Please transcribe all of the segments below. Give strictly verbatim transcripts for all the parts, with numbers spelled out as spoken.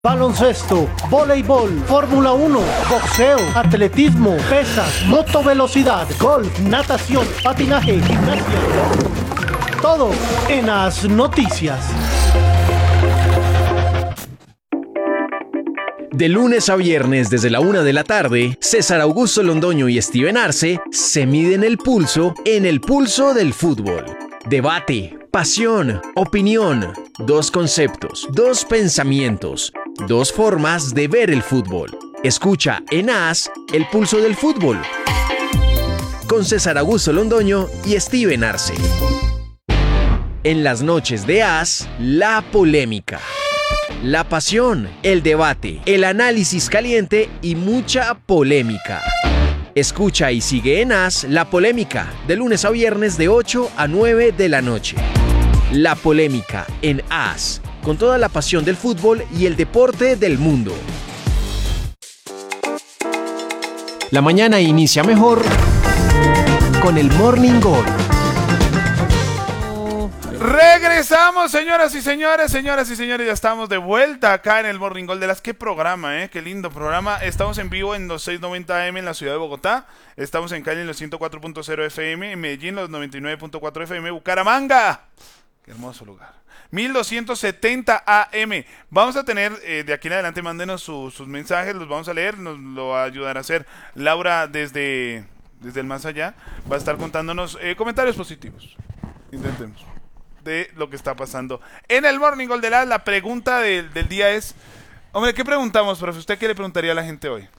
baloncesto, voleibol, Fórmula uno, boxeo, atletismo, pesas, motovelocidad, golf, natación, patinaje, gimnasia. Todo en As Noticias. De lunes a viernes desde la una de la tarde, César Augusto Londoño y Steven Arce se miden el pulso en el pulso del fútbol. Debate, pasión, opinión, dos conceptos, dos pensamientos, dos formas de ver el fútbol. Escucha en As el pulso del fútbol con César Augusto Londoño y Steven Arce. En las noches de As, la polémica, la pasión, el debate, el análisis caliente y mucha polémica. Escucha y sigue en As la polémica de lunes a viernes de ocho a nueve de la noche. La polémica en As, con toda la pasión del fútbol y el deporte del mundo. La mañana inicia mejor con el Morning Gol. Regresamos, señoras y señores, señoras y señores, ya estamos de vuelta acá en el Morning Gol de las. Qué programa, eh, qué lindo programa. Estamos en vivo en los seiscientos noventa A M en la ciudad de Bogotá. Estamos en Cali en los ciento cuatro punto cero F M, en Medellín los noventa y nueve punto cuatro F M, Bucaramanga. Qué hermoso lugar. mil doscientos setenta A M. Vamos a tener, eh, de aquí en adelante, mándenos su, sus mensajes, los vamos a leer, nos lo va a ayudar a hacer Laura desde, desde el más allá. Va a estar contándonos eh, comentarios positivos. Intentemos. De lo que está pasando en el Morning Gol de la. La pregunta del, del día es, hombre, ¿qué preguntamos, profe? ¿Usted qué le preguntaría a la gente hoy?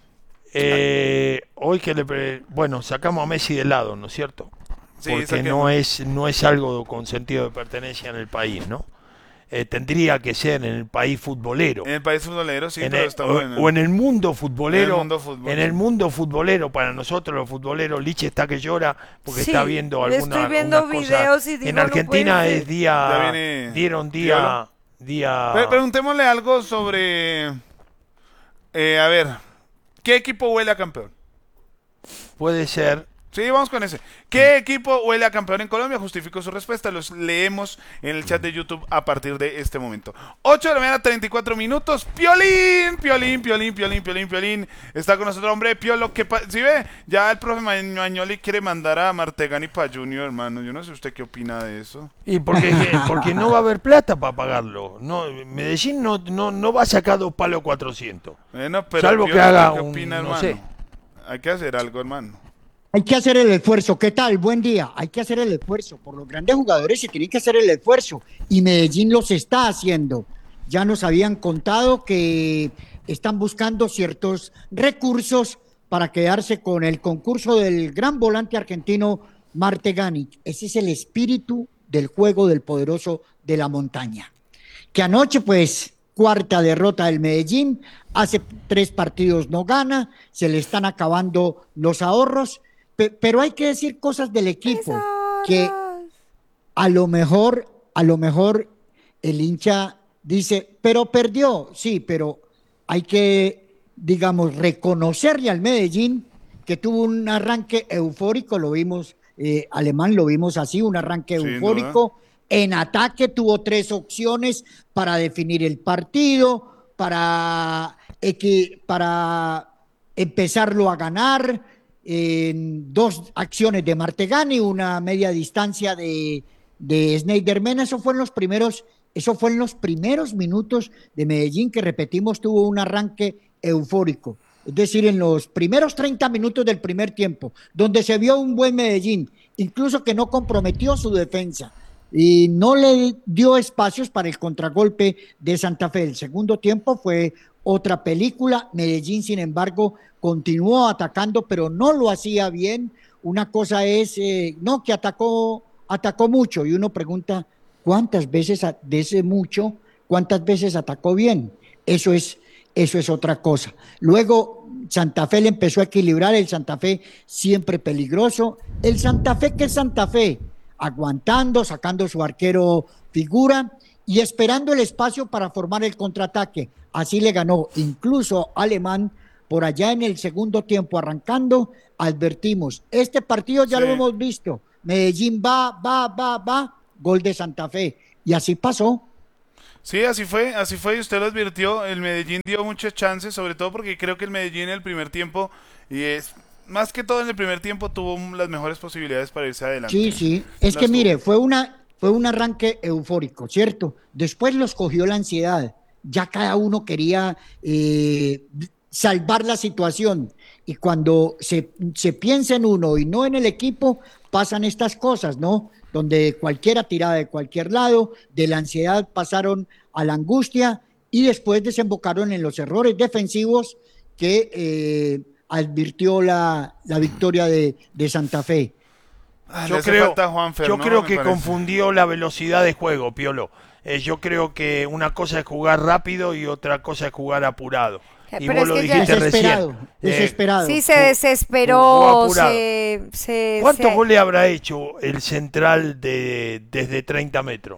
Eh, hoy que le pre... bueno, sacamos a Messi de lado, ¿no es cierto? Sí, porque saquemos. no es no es algo con sentido de pertenencia en el país, ¿no? Eh, tendría que ser en el país futbolero. En el país futbolero, sí, en pero el, está o, bueno. o en el mundo futbolero. En el mundo futbolero. En el mundo futbolero, para nosotros los futboleros, Liche está que llora porque Sí, está viendo alguna estoy viendo algunas videos cosas. y digo, En no Argentina puede es ser. día, Ya viene dieron día, Diablo. día. Pre- preguntémosle algo sobre, eh, a ver, ¿qué equipo huele a campeón? Puede ser. Sí, vamos con ese. ¿Qué equipo huele a campeón en Colombia? Justifico su respuesta. Los leemos en el chat de YouTube a partir de este momento. ocho de la mañana, treinta y cuatro minutos. Piolín, Piolín, Piolín, Piolín, Piolín, Piolín. Está con nosotros, hombre. Piolo, ¿qué pasa? ¿Sí ve? Ya el profe Mañoli quiere mandar a Martegani para Junior, hermano. Yo no sé usted qué opina de eso. Y porque, porque no va a haber plata para pagarlo. No, Medellín no, no, no va a sacar dos palos cuatrocientos. Bueno, pero Salvo Piolo, que haga ¿qué un, opina, no hermano? sé. Hay que hacer algo, hermano. Hay que hacer el esfuerzo. ¿Qué tal? Buen día. Hay que hacer el esfuerzo. Por los grandes jugadores se tiene que hacer el esfuerzo. Y Medellín los está haciendo. Ya nos habían contado que están buscando ciertos recursos para quedarse con el concurso del gran volante argentino Martegani. Ese es el espíritu del juego del poderoso de la montaña. Que anoche, pues, cuarta derrota del Medellín. Hace tres partidos no gana. Se le están acabando los ahorros. Pero hay que decir cosas del equipo que a lo mejor, a lo mejor el hincha dice, pero perdió, sí, pero hay que, digamos, reconocerle al Medellín que tuvo un arranque eufórico, lo vimos, eh, Alemán, lo vimos así, un arranque Sin eufórico, duda. en ataque tuvo tres opciones para definir el partido, para, equi- para empezarlo a ganar, en dos acciones de Martegani, una media distancia de, de Schneiderman. Eso fue en los primeros, eso fue en los primeros minutos de Medellín, que repetimos, tuvo un arranque eufórico. Es decir, en los primeros treinta minutos del primer tiempo, donde se vio un buen Medellín, incluso que no comprometió su defensa y no le dio espacios para el contragolpe de Santa Fe. El segundo tiempo fue otra película. Medellín, sin embargo, continuó atacando, pero no lo hacía bien. Una cosa es, eh, no, que atacó, atacó mucho, y uno pregunta, ¿cuántas veces de ese mucho, cuántas veces atacó bien? Eso es, eso es otra cosa. Luego, Santa Fe le empezó a equilibrar, el Santa Fe siempre peligroso. El Santa Fe, que es Santa Fe, aguantando, sacando su arquero figura y esperando el espacio para formar el contraataque. Así le ganó incluso Alemán. Por allá en el segundo tiempo, arrancando, advertimos, este partido ya Sí. lo hemos visto, Medellín va, va, va, va, gol de Santa Fe, y así pasó. Sí, así fue, así fue, y usted lo advirtió, el Medellín dio muchas chances, sobre todo porque creo que el Medellín en el primer tiempo, y es más que todo en el primer tiempo, tuvo las mejores posibilidades para irse adelante. Sí, sí, es Las que tuvo. mire, fue una, fue un arranque eufórico, ¿cierto? Después los cogió la ansiedad, ya cada uno quería eh, salvar la situación, y cuando se, se piensa en uno y no en el equipo, pasan estas cosas, ¿no? Donde cualquiera tiraba de cualquier lado, de la ansiedad pasaron a la angustia y después desembocaron en los errores defensivos que eh, advirtió la, la victoria de, de Santa Fe. Ah, le Yo hace creo, falta Juanfer, yo ¿no? creo Me que parece. confundió la velocidad de juego, Piolo. Eh, yo creo que una cosa es jugar rápido y otra cosa es jugar apurado. Eh, Y pero vos es lo que ya- dijiste Desesperado, recién. Eh, desesperado. Sí, se jugó desesperó, apurado. se, se, ¿Cuántos se- goles habrá hecho el central de desde treinta metros?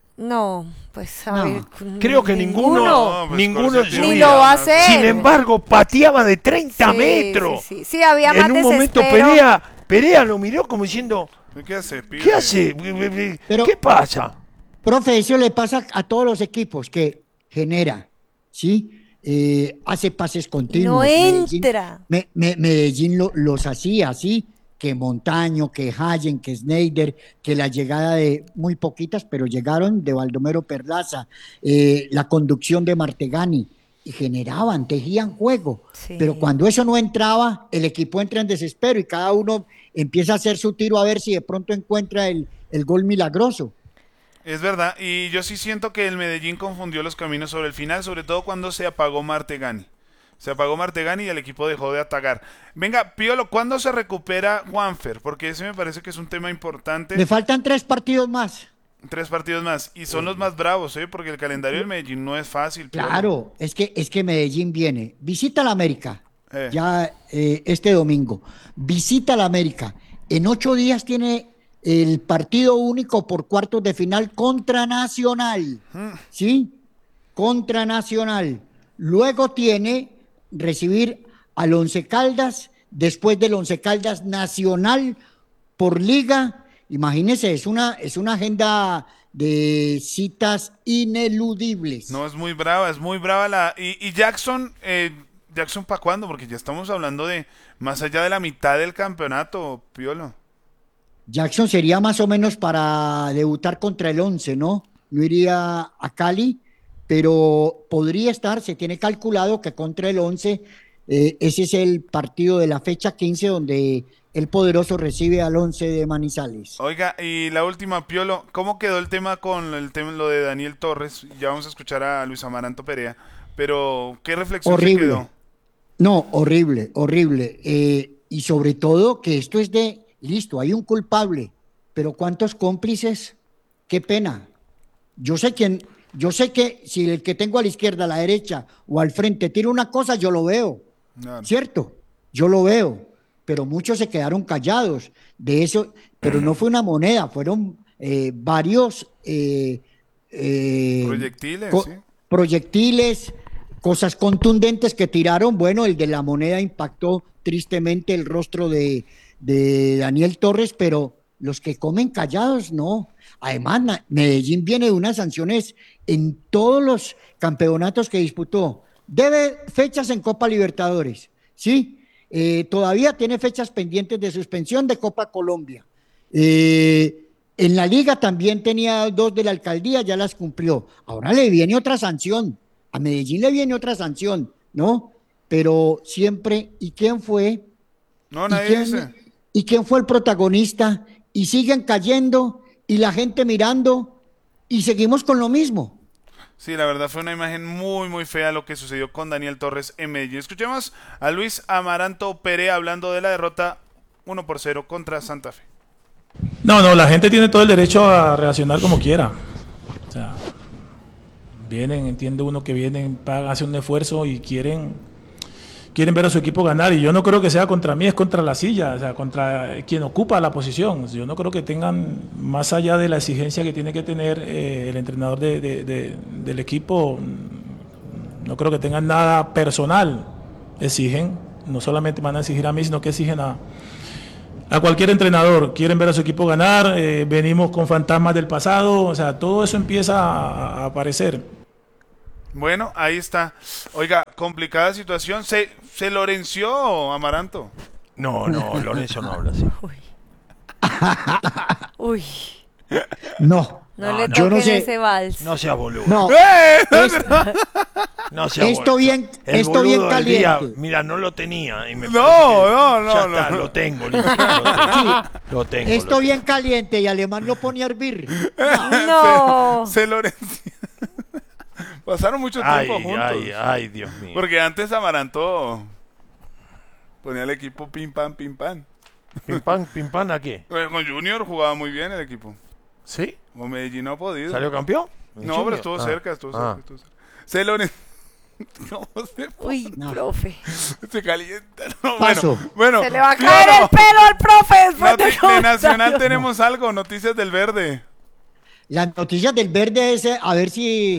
No, pues a No. ver, Creo que ninguno, No, pues, ninguno en Corsi su Ni vida. lo va a hacer. Sin embargo, pateaba de treinta Sí, metros. Sí, sí, sí, había Y más en un momento desespero. Perea, Perea lo miró como diciendo, ¿Qué hace, pibe? ¿qué hace? Pero- ¿Qué pasa? Profe, eso le pasa a todos los equipos que genera, ¿sí? Eh, hace pases continuos. No Medellín- entra. Me- me- Medellín lo- los hacía así, que Montaño, que Hayen, que Snyder, que la llegada de muy poquitas, pero llegaron de Baldomero Perlaza, eh, la conducción de Martegani, y generaban, tejían juego. Sí. Pero cuando eso no entraba, el equipo entra en desespero y cada uno empieza a hacer su tiro a ver si de pronto encuentra el, el gol milagroso. Es verdad, y yo sí siento que el Medellín confundió los caminos sobre el final, sobre todo cuando se apagó Martegani. Se apagó Martegani y el equipo dejó de atacar. Venga, Piolo, ¿cuándo se recupera Juanfer? Porque ese me parece que es un tema importante. Le faltan tres partidos más. Tres partidos más, y son los más bravos, ¿eh? Porque el calendario del Medellín no es fácil. Piolo. Claro, es que, es que Medellín viene, visita la América, Eh. ya eh, este domingo, visita la América, en ocho días tiene el partido único por cuartos de final contra Nacional, ¿sí? Contra Nacional. Luego tiene recibir al Once Caldas, después del Once Caldas Nacional por liga. Imagínense, es una, es una agenda de citas ineludibles. No, es muy brava, es muy brava la... Y, y Jackson, eh, Jackson ¿para cuándo? Porque ya estamos hablando de más allá de la mitad del campeonato, Piolo. Jackson sería más o menos para debutar contra el Once, ¿no? No iría a Cali, pero podría estar, se tiene calculado que contra el Once, eh, ese es el partido de la fecha quince donde el poderoso recibe al Once de Manizales. Oiga, y la última, Piolo, ¿cómo quedó el tema con el tema lo de Daniel Torres? Ya vamos a escuchar a Luis Amaranto Perea, pero ¿qué reflexión se Horrible. quedó? No, horrible, horrible. Eh, y sobre todo que esto es de, listo, hay un culpable, pero ¿cuántos cómplices? Qué pena. Yo sé quién, yo sé que si el que tengo a la izquierda, a la derecha o al frente tira una cosa, yo lo veo, Claro. ¿cierto? Yo lo veo, pero muchos se quedaron callados de eso, pero no fue una moneda, fueron eh, varios eh, eh, Proyectiles, co- sí. proyectiles, cosas contundentes que tiraron. Bueno, el de la moneda impactó tristemente el rostro de, de Daniel Torres, pero los que comen callados, no. Además, Na- Medellín viene de unas sanciones en todos los campeonatos que disputó. Debe fechas en Copa Libertadores, ¿sí? Eh, todavía tiene fechas pendientes de suspensión de Copa Colombia. Eh, en la liga también tenía dos de la alcaldía, ya las cumplió. Ahora le viene otra sanción. A Medellín le viene otra sanción, ¿no? Pero siempre, ¿y quién fue? No, ¿Y nadie quién, dice. ¿Y quién fue el protagonista? Y siguen cayendo y la gente mirando y seguimos con lo mismo. Sí, la verdad fue una imagen muy, muy fea lo que sucedió con Daniel Torres en Medellín. Escuchemos a Luis Amaranto Perea hablando de la derrota uno por cero contra Santa Fe. No, no, la gente tiene todo el derecho a reaccionar como quiera. O sea, vienen, entiende uno que vienen, pagan, hacen un esfuerzo y quieren, quieren ver a su equipo ganar. Y yo no creo que sea contra mí, es contra la silla, o sea, contra quien ocupa la posición. Yo no creo que tengan, más allá de la exigencia que tiene que tener eh, el entrenador de, de, de, del equipo, no creo que tengan nada personal. Exigen, no solamente van a exigir a mí, sino que exigen a, a cualquier entrenador. Quieren ver a su equipo ganar, eh, venimos con fantasmas del pasado, o sea, todo eso empieza a, a aparecer. Bueno, ahí está. Oiga, complicada situación. ¿Se, se Lorenció Amaranto? No, no, Lorenzo no habla así. Uy. Uy. No, No, No, le no. Yo no toquen sé. ese vals. No seas boludo. no. ¡Eh! Es- No seas Esto boludo. bien- El esto bien boludo del día, caliente. mira, no lo tenía. Y me No, parece que no, no, Ya no. está, lo tengo. Listo, lo tengo. Lo tengo. Esto lo bien caliente y Alemán lo pone a hervir. No. Se Lorenció. Pasaron mucho tengo. tiempo Ay, juntos. ay, ay, Dios mío. Porque antes Amaranto ponía el equipo pim pam, pim pam. ¿Pim pam, pim pam a qué? Eh, Con Junior jugaba muy bien el equipo. ¿Sí? Con Medellín no ha podido. ¿Salió campeón? ¿En No, Junior? pero estuvo Ah. cerca, estuvo cerca, Ah. estuvo cerca. Se Lorenció. No, se, Uy, No. profe. se calienta. No, Paso. Bueno, bueno, Se le va a Piolo, caer el pelo al profe después Noti- de de comentario. Nacional tenemos algo, noticias del verde. Las noticias del verde es eh, a ver si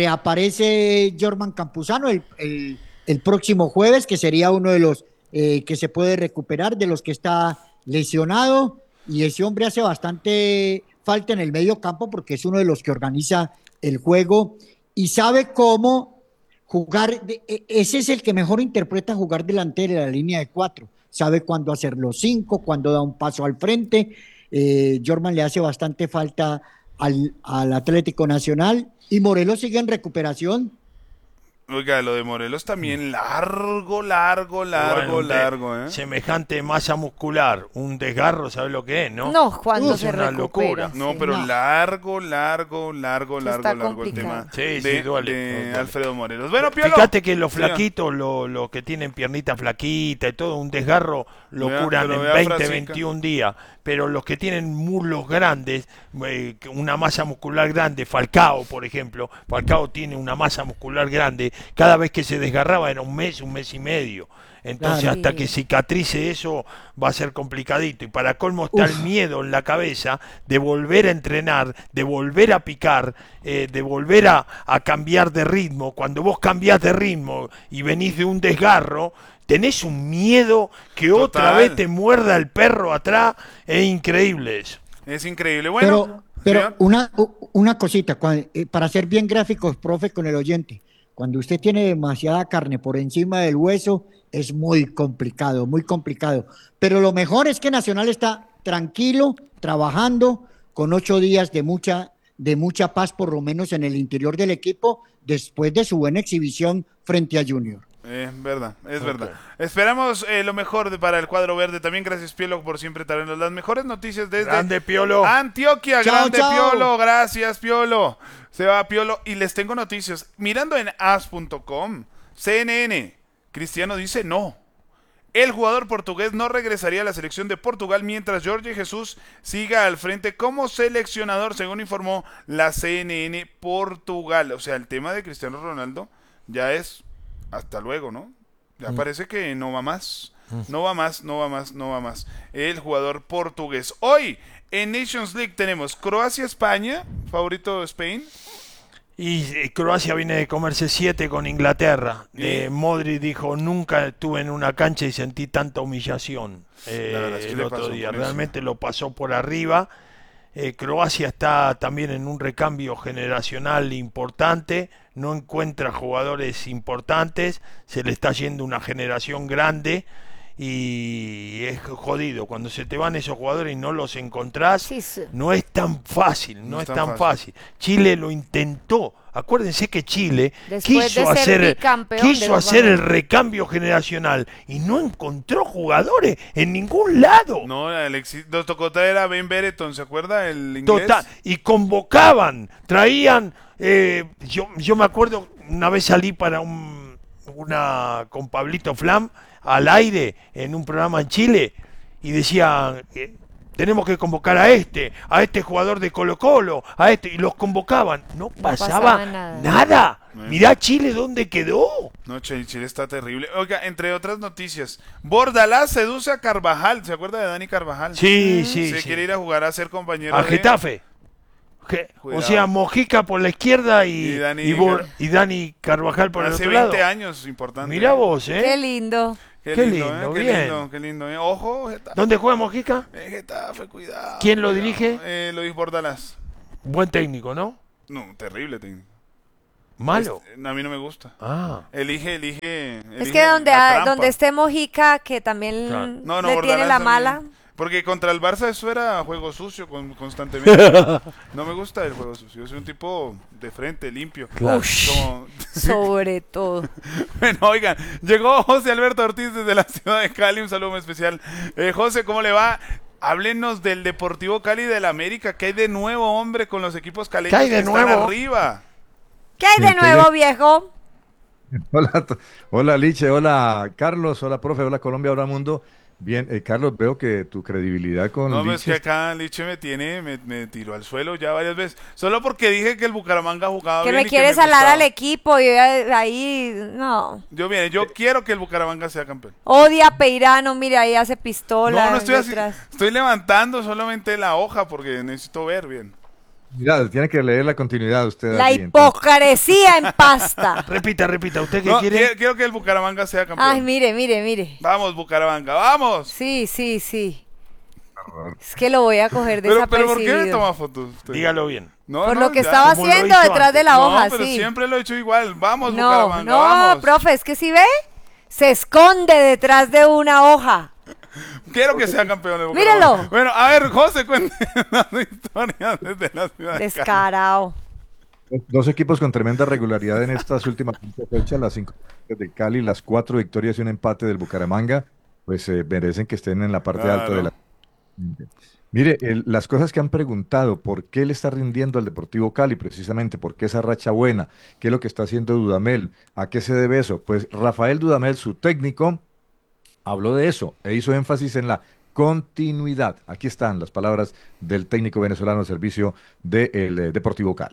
reaparece Jorman Campuzano el, el- el próximo jueves, que sería uno de los eh, que se puede recuperar, de los que está lesionado. Y ese hombre hace bastante falta en el medio campo porque es uno de los que organiza el juego y sabe cómo jugar. de- e- Ese es el que mejor interpreta jugar delantero en la línea de cuatro. Sabe cuándo hacer los cinco, cuándo da un paso al frente. Eh, Jorman le hace bastante falta al, al Atlético Nacional y Morelos sigue en recuperación. Oiga, lo de Morelos también largo, largo, largo, Bueno, de- largo, ¿eh? Semejante masa muscular, un desgarro, ¿sabes lo que es, no? No, cuando Uf, se es una recupera. locura. No, sí. pero No. largo, largo, largo, Eso largo, está largo el complicado. tema Sí, de, sí, duele, de duele. Alfredo Morelos. Bueno, Piolo. Fíjate que los Sí. flaquitos, los lo que tienen piernitas flaquitas y todo, un desgarro lo Vea, curan pero en vea a veinte, Frasica. veintiún días. Pero los que tienen muslos grandes, eh, que una masa muscular grande, Falcao, por ejemplo, Falcao tiene una masa muscular grande, cada vez que se desgarraba era un mes, un mes y medio. Entonces, Claro. hasta Sí. que cicatrice eso va a ser complicadito. Y para colmo está Uf. el miedo en la cabeza de volver a entrenar, de volver a picar, eh, de volver a, a cambiar de ritmo. Cuando vos cambiás de ritmo y venís de un desgarro, tenés un miedo que otra Total. vez te muerda el perro atrás. Es increíble eso. Es increíble. Bueno, Pero, pero señor. una, u- una cosita, cua- eh, para ser bien gráficos, profe, con el oyente, cuando usted tiene demasiada carne por encima del hueso, es muy complicado, muy complicado. Pero lo mejor es que Nacional está tranquilo, trabajando, con ocho días de mucha, de mucha paz, por lo menos en el interior del equipo, después de su buena exhibición frente a Junior. Es verdad, es verdad. Esperamos eh, lo mejor de- para el cuadro verde. También gracias, Piolo, por siempre traernos las mejores noticias desde Grande Piolo. Antioquia. Chao, Grande chao. Piolo, gracias, Piolo. Se va Piolo y les tengo noticias. Mirando en as punto com, C N N, Cristiano dice no. El jugador portugués no regresaría a la selección de Portugal mientras Jorge Jesús siga al frente como seleccionador, según informó la C N N Portugal. O sea, el tema de Cristiano Ronaldo ya es hasta luego, ¿no? Ya parece que no va más. No va más, no va más, no va más. El jugador portugués. Hoy en Nations League tenemos Croacia-España, favorito Spain. Y eh, Croacia viene de comerse siete con Inglaterra. Eh, Modric dijo, nunca estuve en una cancha y sentí tanta humillación eh, La verdad es que el le otro pasó día. por encima. Realmente lo pasó por arriba. Eh, Croacia está también en un recambio generacional importante, no encuentra jugadores importantes, se le está yendo una generación grande y es jodido. Cuando se te van esos jugadores y no los encontrás, Sí, sí. no es tan fácil, no, No es es tan tan fácil. Chile lo intentó. Acuérdense que Chile Después quiso de ser hacer, bicampeón de quiso los hacer el varones. recambio generacional y no encontró jugadores en ningún lado. No, Alexis, nos tocó traer a Ben Bereton, ¿se acuerda? El inglés. Total, y convocaban, traían, eh, yo, yo me acuerdo, una vez salí para un, una con Pablito Flam al aire en un programa en Chile y decían, eh, tenemos que convocar a este, a este jugador de Colo Colo, a este, y los convocaban, no pasaba, pasaba nada. nada. Eh. Mirá Chile dónde quedó. No, Chile, Chile está terrible. Oiga, entre otras noticias, Bordalás seduce a Carvajal. ¿Se acuerda de Dani Carvajal? Sí, sí, Se sí. quiere ir a jugar a ser compañero A de... Getafe. Je- o Cuidado. sea, Mojica por la izquierda y, Y Dani- y Bor- y Dani Carvajal por el Hace otro lado. veinte años, importante. Mirá vos, ¿eh? Qué lindo. Qué, Qué lindo, lindo, ¿eh? Qué bien. lindo, qué lindo. ¿eh? Ojo, Getafe. ¿Dónde juega Mojica? Eh, Getafe, cuidado. ¿Quién lo cuidado. dirige? Eh, Luis Bordalás. Buen técnico, ¿no? No, terrible técnico. Malo. Este, a mí no me gusta. Ah. Elige, elige. Es elige que donde, la ha- trampa. donde esté Mojica, que también Claro. No, no, le Bordalás tiene la a mí- mala. Porque contra el Barça eso era juego sucio con- constantemente. No me gusta el juego sucio. Yo soy un tipo de frente, limpio. Claro. Ush, Como- sobre todo. Bueno, oigan, llegó José Alberto Ortiz desde la ciudad de Cali. Un saludo muy especial. Eh, José, ¿cómo le va? Háblenos del Deportivo Cali del América. ¿Qué hay de nuevo, hombre, con los equipos caleños ¿Qué hay de que están nuevo? arriba? ¿Qué hay de Sí, nuevo, tiene- viejo? Hola, to- hola Liche, hola Carlos, hola profe, hola Colombia, hola mundo. Bien, eh, Carlos, veo que tu credibilidad con No, pues es que Liche acá Liche me tiene, me, me tiró al suelo ya varias veces. Solo porque dije que el Bucaramanga jugaba Que bien me y quieres me salar gustaba. al equipo y ahí, no. Yo, mire, yo quiero que el Bucaramanga sea campeón. Odia a Peirano, mire, ahí hace pistola. No, no estoy así. detrás. Estoy levantando solamente la hoja porque necesito ver bien. Mira, tiene que leer la continuidad usted. La allí, entonces. hipocresía en pasta. Repita, repita. ¿Usted qué No, quiere? quiero, quiero que el Bucaramanga sea campeón. Ay, mire, mire, mire. Vamos, Bucaramanga, vamos. Sí, sí, sí. Es que lo voy a coger Pero, pero ¿por qué me desapercibido. toma fotos usted? Dígalo bien. No, Por no, lo que ya. estaba como lo haciendo hizo detrás de la No, hoja, pero sí. siempre lo he hecho igual. Vamos, No, Bucaramanga, no, vamos. profe, es que si ve, se esconde detrás de una hoja. Quiero que sea campeón el Míralo. Bucaramanga. Bueno, a ver, José, cuéntenos la historia desde la ciudad de Cali. Descarado. Dos equipos con tremenda regularidad en estas últimas cinco fechas, las cinco victorias del Cali, las cuatro victorias y un empate del Bucaramanga, pues eh, merecen que estén en la parte Claro. alta de la... Mire, el- las cosas que han preguntado, ¿por qué le está rindiendo al Deportivo Cali? Precisamente, ¿por qué esa racha buena? ¿Qué es lo que está haciendo Dudamel? ¿A qué se debe eso? Pues Rafael Dudamel, su técnico, habló de eso e hizo énfasis en la continuidad. Aquí están las palabras del técnico venezolano al servicio del eh, Deportivo Cali.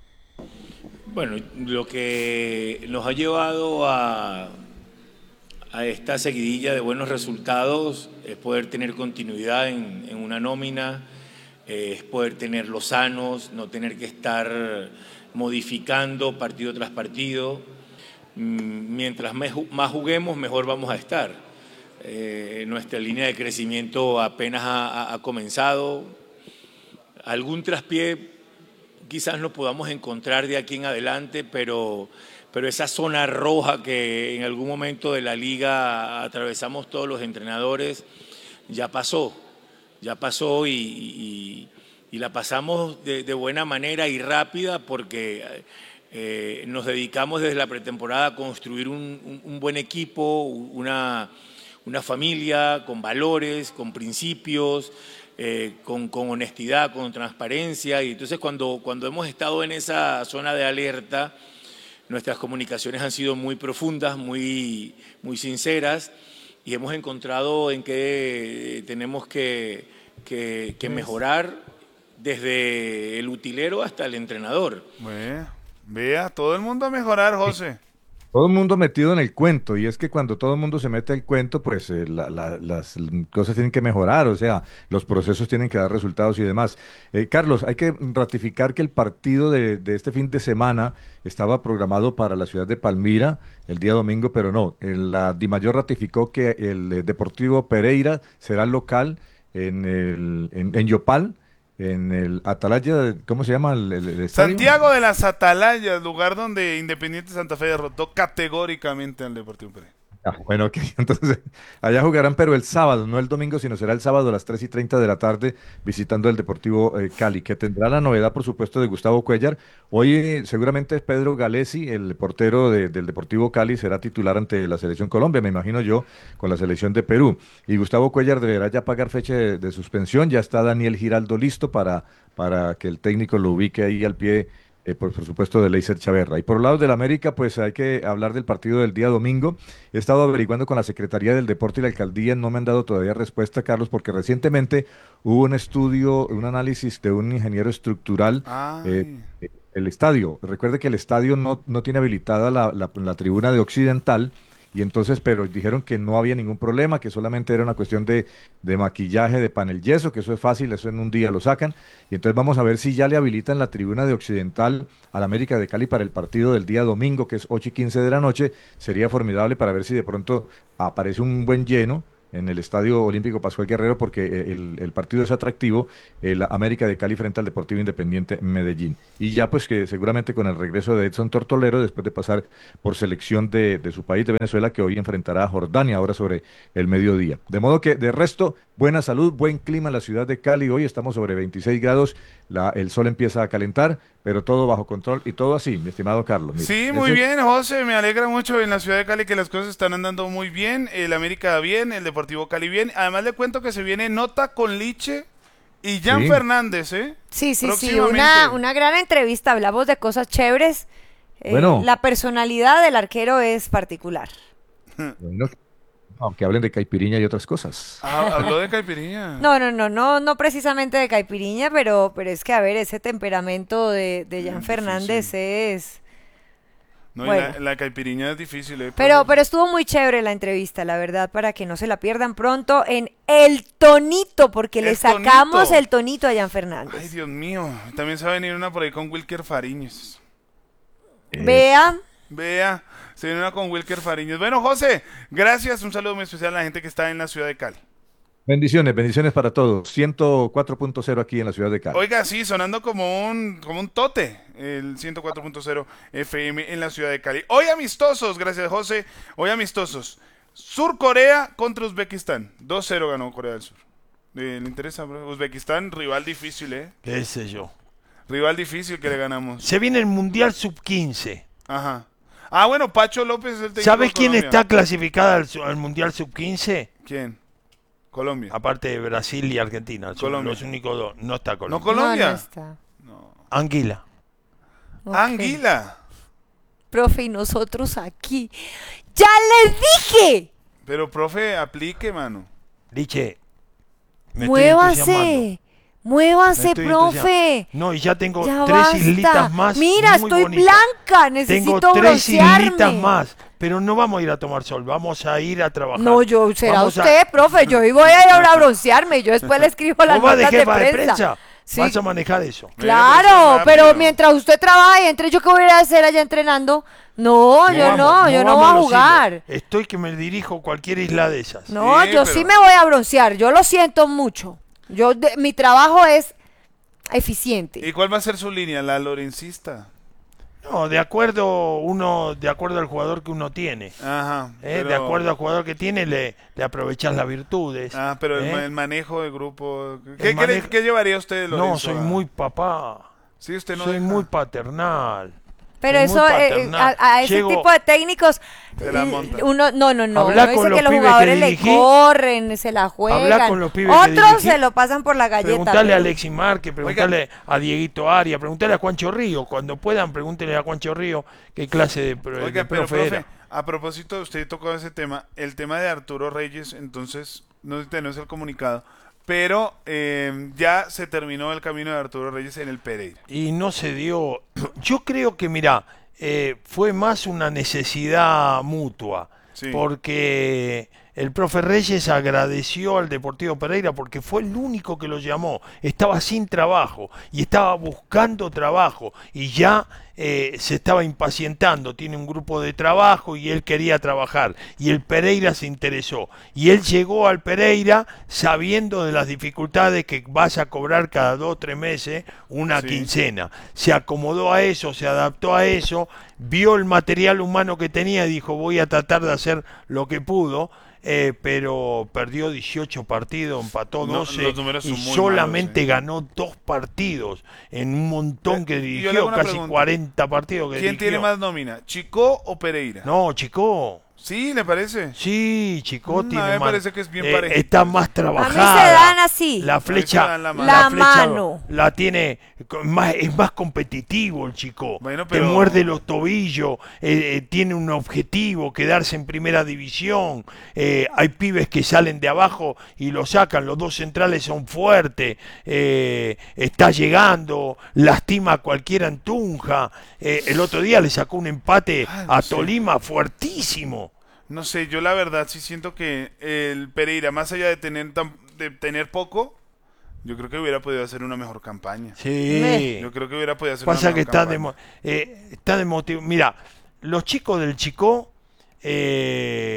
Bueno, lo que nos ha llevado a, a esta seguidilla de buenos resultados es poder tener continuidad en, en una nómina, eh, es poder tenerlos sanos, no tener que estar modificando partido tras partido. Mm, Mientras me ju- más juguemos, mejor vamos a estar. Eh, nuestra línea de crecimiento apenas ha, ha- ha comenzado. Algún traspié quizás no podamos encontrar de aquí en adelante, pero, pero esa zona roja que en algún momento de la liga atravesamos todos los entrenadores, ya pasó, ya pasó y, y- y la pasamos de, de buena manera y rápida porque eh, nos dedicamos desde la pretemporada a construir un, un- un buen equipo, una, una familia con valores, con principios, eh, con, con honestidad, con transparencia. Y entonces cuando, cuando hemos estado en esa zona de alerta, nuestras comunicaciones han sido muy profundas, muy, muy sinceras, y hemos encontrado en qué tenemos que, que- que mejorar desde el utilero hasta el entrenador. Vea, vea, todo el mundo a mejorar, José. Todo el mundo metido en el cuento, y es que cuando todo el mundo se mete al cuento, pues eh, la- la- las cosas tienen que mejorar, o sea, los procesos tienen que dar resultados y demás. Eh, Carlos, hay que ratificar que el partido de, de este fin de semana estaba programado para la ciudad de Palmira el día domingo, pero no, el- la Dimayor ratificó que el eh, Deportivo Pereira será local en, el, en, en Yopal, en el Atalaya, ¿cómo se llama el, el- el estadio? Santiago de las Atalayas, lugar donde Independiente Santa Fe derrotó categóricamente al Deportivo Pereira. Ah, bueno, ok, entonces allá jugarán, pero el sábado, no el domingo, sino será el sábado a las tres y treinta de la tarde visitando el Deportivo eh, Cali, que tendrá la novedad, por supuesto, de Gustavo Cuellar. Hoy eh, seguramente Pedro Galesi, el portero de- del Deportivo Cali, será titular ante la Selección Colombia, me imagino yo, con la Selección de Perú. Y Gustavo Cuellar deberá ya pagar fecha de, de suspensión, ya está Daniel Giraldo listo para, para que el técnico lo ubique ahí al pie. Eh, por, por supuesto, de Leiser Chaverra. Y por el lado del América, pues hay que hablar del partido del día domingo. He estado averiguando con la Secretaría del Deporte y la Alcaldía, no me han dado todavía respuesta, Carlos, porque recientemente hubo un estudio, un análisis de un ingeniero estructural. Ay. eh, el estadio, recuerde que el estadio no, no tiene habilitada la, la- la tribuna de Occidental, y entonces, pero dijeron que no había ningún problema, que solamente era una cuestión de, de maquillaje de panel yeso, que eso es fácil, eso en un día lo sacan, y entonces vamos a ver si ya le habilitan la tribuna de Occidental al América de Cali para el partido del día domingo, que es ocho y quince de la noche. Sería formidable para ver si de pronto aparece un buen lleno en el Estadio Olímpico Pascual Guerrero, porque eh, el, el partido es atractivo, el América de Cali frente al Deportivo Independiente Medellín. Y ya pues que seguramente con el regreso de Edson Tortolero, después de pasar por selección de, de su país, de Venezuela, que hoy enfrentará a Jordania, ahora sobre el mediodía. De modo que, de resto, buena salud, buen clima en la ciudad de Cali. Hoy estamos sobre veintiséis grados, la, el sol empieza a calentar, pero todo bajo control y todo así, mi estimado Carlos. Mira, sí, muy ese... bien, José, me alegra mucho en la ciudad de Cali que las cosas están andando muy bien, el América bien, el Deportivo Cali bien, además le cuento que se viene Nota con Liche y Jan Sí. Fernández, ¿eh? Sí, sí, sí, Próximamente. una, una gran entrevista, hablamos de cosas chéveres. Eh, Bueno. La personalidad del arquero es particular. Bueno, aunque hablen de caipiriña y otras cosas. Ah, habló de caipirinha. No, no, no, no, no precisamente de caipiriña, pero, pero es que, a ver, ese temperamento de, de Jan Es Fernández es... No, y bueno. la, la caipirinha es difícil, ¿eh? Pero, Por- pero estuvo muy chévere la entrevista, la verdad, para que no se la pierdan pronto en El Tonito, porque le El sacamos Tonito. el tonito a Jan Fernández. Ay, Dios mío, también se va a venir una por ahí con Wilker Fariñez. Vea, Vea, se viene una con Wilker Fariñez. Bueno, José, gracias, un saludo muy especial a la gente que está en la ciudad de Cali. Bendiciones, bendiciones para todos. ciento cuatro punto cero aquí en la ciudad de Cali. Oiga, sí, sonando como un, como un tote, el ciento cuatro punto cero F M en la ciudad de Cali. Hoy amistosos, gracias José, hoy amistosos. Sur Corea contra Uzbekistán, dos cero ganó Corea del Sur. Eh, ¿Le interesa, bro? Uzbekistán, rival difícil, ¿eh? qué sé yo. Rival difícil que le ganamos. Se viene el Mundial sub quince. Ajá. Ah, bueno, Pacho López es el técnico ¿Sabes de quién Colombia. está clasificada al, su- al Mundial sub quince? ¿Quién? Colombia. Aparte de Brasil y Argentina. Son Colombia. los únicos dos. No está ¿No Colombia. Colombia? no, no está. Anguila. Ok. Anguila. Profe, y nosotros aquí. ¡Ya les dije! Pero, profe, aplique, mano. Liche, me estoy entusiasmando. Muévase. Muévase, Me estoy profe. entusiasmando. No, y ya tengo Ya tres basta. islitas más. Mira, muy estoy bonitas. blanca. Necesito Tengo tres islitas broncearme. más. Pero no vamos a ir a tomar sol, vamos a ir a trabajar. No, yo, será Vamos a- usted, profe. Yo hoy voy a ir ahora a broncearme. Yo después le escribo las ¿Vos vas de notas de jefa de prensa. prensa? Sí. Vas a manejar eso. Claro, Mira, pero pero rápido. mientras usted trabaja y entre yo, ¿qué voy a ir a hacer allá entrenando? No, yo Movamos- no, yo no movamos voy a los jugar. hilos. Estoy que me dirijo a cualquier isla de esas. No, Sí, yo pero- sí me voy a broncear. Yo lo siento mucho. Yo de- mi trabajo es eficiente. ¿Y cuál va a ser su línea? La lorencista. No, de acuerdo uno, de acuerdo al jugador que uno tiene. Ajá. ¿eh? pero- De acuerdo al jugador que tiene, le, le aprovechas las virtudes. Ah, pero el, ¿eh? ma- el manejo de grupo. ¿Qué, El qué le- manejo- qué llevaría usted, Lorenzo? No, soy a- muy papá. Sí, usted no soy deja. muy paternal. Pero soy muy eso, eh, eh, paternal. a, a ese Llego- tipo de técnicos, Se la eh, monta. uno, no, no, no, Habla uno con dice los que los pibes que jugadores le dirigí. corren, se la juegan, con los pibes que otros dirigí. se lo pasan por la galleta. Preguntale pero- a Alexis Márquez, preguntale a Dieguito Arias, preguntale a Juancho Río. Cuando puedan, pregúntenle a Juancho Río qué clase de, pro- Oiga, de pero profe profe, era. a propósito, usted tocó ese tema, el tema de Arturo Reyes, entonces, no tenemos el comunicado, pero eh, ya se terminó el camino de Arturo Reyes en el Pereira. Y no se dio. Yo creo que, mira, eh, fue más una necesidad mutua. Sí. Porque el profe Reyes agradeció al Deportivo Pereira porque fue el único que lo llamó. Estaba sin trabajo y estaba buscando trabajo y ya eh, se estaba impacientando. Tiene un grupo de trabajo y él quería trabajar. Y el Pereira se interesó. Y él llegó al Pereira sabiendo de las dificultades que vas a cobrar cada dos o tres meses una Sí. quincena. Se acomodó a eso, se adaptó a eso, vio el material humano que tenía y dijo voy a tratar de hacer lo que pudo. Eh, pero perdió dieciocho partidos, empató No, doce los números y son muy solamente malos, sí. ganó dos partidos en un montón que Eh, y yo le hago dirigió, una casi pregunta. cuarenta partidos que ¿Quién dirigió. tiene más nómina, Chico o Pereira? No, chico. Sí, ¿le parece? Sí, Chico Mm, tiene a mí me más- parece que es bien eh, parejito. está más A mí trabajada. se dan así. La A mí se flecha, dan la mano. La flecha mano. la tiene con más, es más competitivo el chico. Bueno, Te pero- muerde los tobillos, eh, eh, tiene un objetivo, quedarse en primera división. Eh, hay pibes que salen de abajo y lo sacan. Los dos centrales son fuertes. eh, está llegando, lastima a cualquiera en Tunja. Eh, el otro día le sacó un empate Ay, no a sé. Tolima fuertísimo. No sé, yo la verdad sí siento que el Pereira, más allá de tener tan- de tener poco, yo creo que hubiera podido hacer una mejor campaña. Sí. Yo creo que hubiera podido hacer Pasa una que mejor está campaña. de, mo- eh, está de motivo. Mira, los chicos del Chico, eh,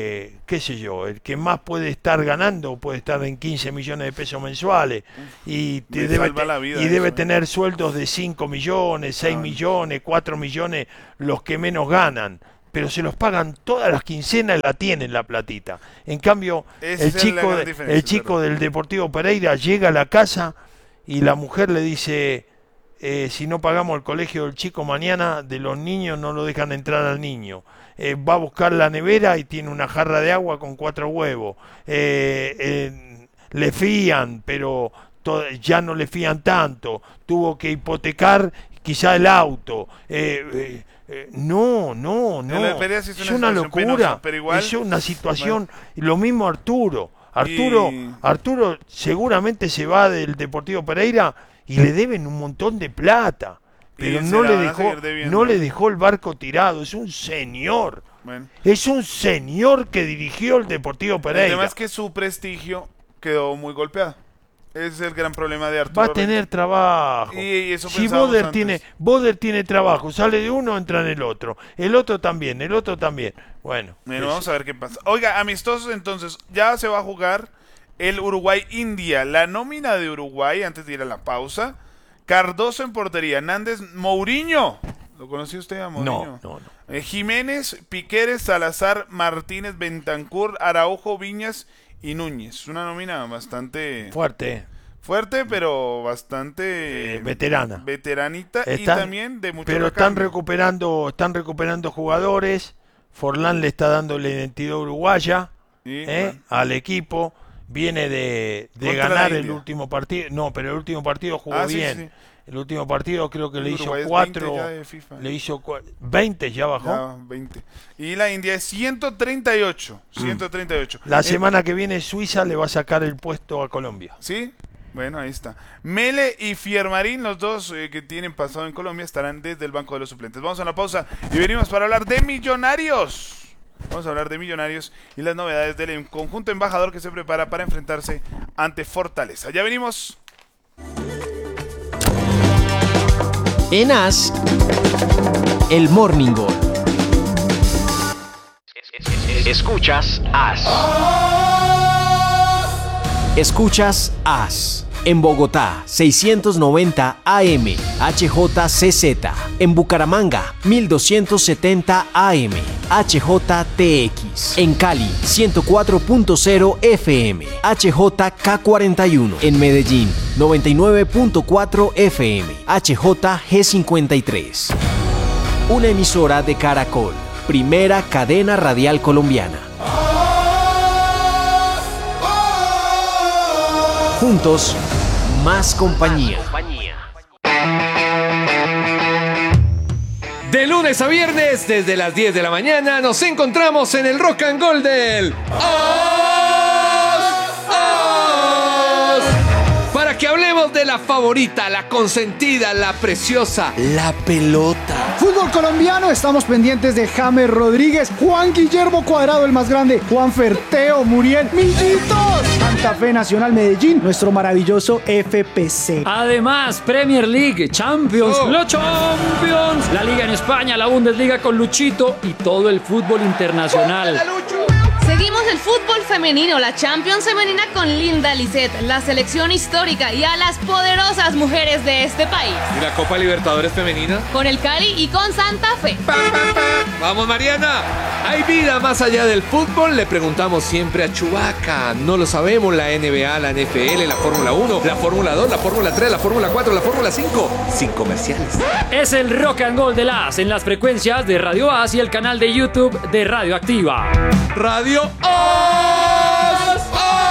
qué sé yo, el que más puede estar ganando puede estar en quince millones de pesos mensuales y, te debe, te, y debe eso, tener sueldos de cinco millones, seis no. millones, cuatro millones, los que menos ganan. Pero se los pagan todas las quincenas y la tienen la platita. En cambio, Ese el chico, el chico del Deportivo Pereira llega a la casa y la mujer le dice, eh, si no pagamos el colegio del chico mañana, de los niños no lo dejan entrar al niño. Eh, va a buscar la nevera y tiene una jarra de agua con cuatro huevos. Eh, eh, le fían, pero to- ya no le fían tanto. Tuvo que hipotecar quizá el auto. Eh, eh, Eh, no, no, no, es, es una, una locura, penosa, pero igual, es una situación, bueno. Lo mismo Arturo, Arturo, y... Arturo seguramente se va del Deportivo Pereira y le deben un montón de plata, pero no le dejó, no le dejó el barco tirado, es un señor, bueno. es un señor que dirigió el Deportivo Pereira. El tema es que su prestigio quedó muy golpeado. Ese es el gran problema de Arturo. Va a tener Reyes. trabajo. Y, y eso si Boder tiene, Boder tiene trabajo, sale de uno, entra en el otro. El otro también, el otro también. Bueno. Bueno, vamos a ver qué pasa. Oiga, amistosos entonces, ya se va a jugar el Uruguay-India. La nómina de Uruguay, antes de ir a la pausa. Cardoso en portería, Nández, Mourinho. ¿Lo conoció usted a Mourinho? No, no, no. Eh, Jiménez, Piqueres, Salazar, Martínez, Bentancur, Araujo, Viñas y Núñez. Una nómina bastante fuerte, fuerte, pero bastante eh, veterana, veteranita están, y también de mucho pero recambio. están recuperando, están recuperando jugadores. Forlán le está dando la identidad uruguaya sí, eh, bueno. al equipo. Viene de, de ganar el último partido. No, pero el último partido jugó ah, bien. Sí, sí. El último partido creo que el le hizo cuatro, le hizo veinte, ya bajó. Ya, veinte. Y la India es ciento treinta y ocho. ciento treinta y ocho. La eh, semana que viene Suiza le va a sacar el puesto a Colombia. ¿Sí? Bueno, ahí está. Mele y Fiermarín, los dos eh, que tienen pasado en Colombia, estarán desde el banco de los suplentes. Vamos a una pausa y venimos para hablar de Millonarios. Vamos a hablar de Millonarios y las novedades del conjunto embajador que se prepara para enfrentarse ante Fortaleza. Ya venimos. En As, el Morning Gol. Escuchas As. Escuchas As. En Bogotá, seiscientos noventa A M, H J C Z. En Bucaramanga, mil doscientos setenta A M, H J T X. En Cali, ciento cuatro punto cero F M, H J K cuarenta y uno. En Medellín, noventa y nueve punto cuatro F M, H J G cincuenta y tres. Una emisora de Caracol, primera cadena radial colombiana. Juntos, más compañía. De lunes a viernes, desde las diez de la mañana, nos encontramos en el Rock and Roll del Os, Os, para que hablemos de la favorita, la consentida, la preciosa, la pelota. Fútbol colombiano, estamos pendientes de James Rodríguez, Juan Guillermo Cuadrado, el más grande, Juan Ferteo, Muriel, Millitos, Santa Fe, Nacional, Medellín, nuestro maravilloso F P C. Además, Premier League, Champions, oh. los Champions, la Liga en España, la Bundesliga con Luchito y todo el fútbol internacional. Seguimos el fútbol femenino, la Champions femenina con Linda Lisset, la selección histórica y a las poderosas mujeres de este país. ¿Y la Copa Libertadores femenina? Con el Cali y con Santa Fe. Pa, pa, pa. ¡Vamos, Mariana! ¿Hay vida más allá del fútbol? Le preguntamos siempre a Chubaca. No lo sabemos, la N B A, la N F L, la Fórmula uno, la Fórmula dos, la Fórmula tres, la Fórmula cuatro, la Fórmula cinco. Sin comerciales. Es el Rock and Roll de la A S en las frecuencias de Radio A S y el canal de YouTube de Radio Activa. Radio Os,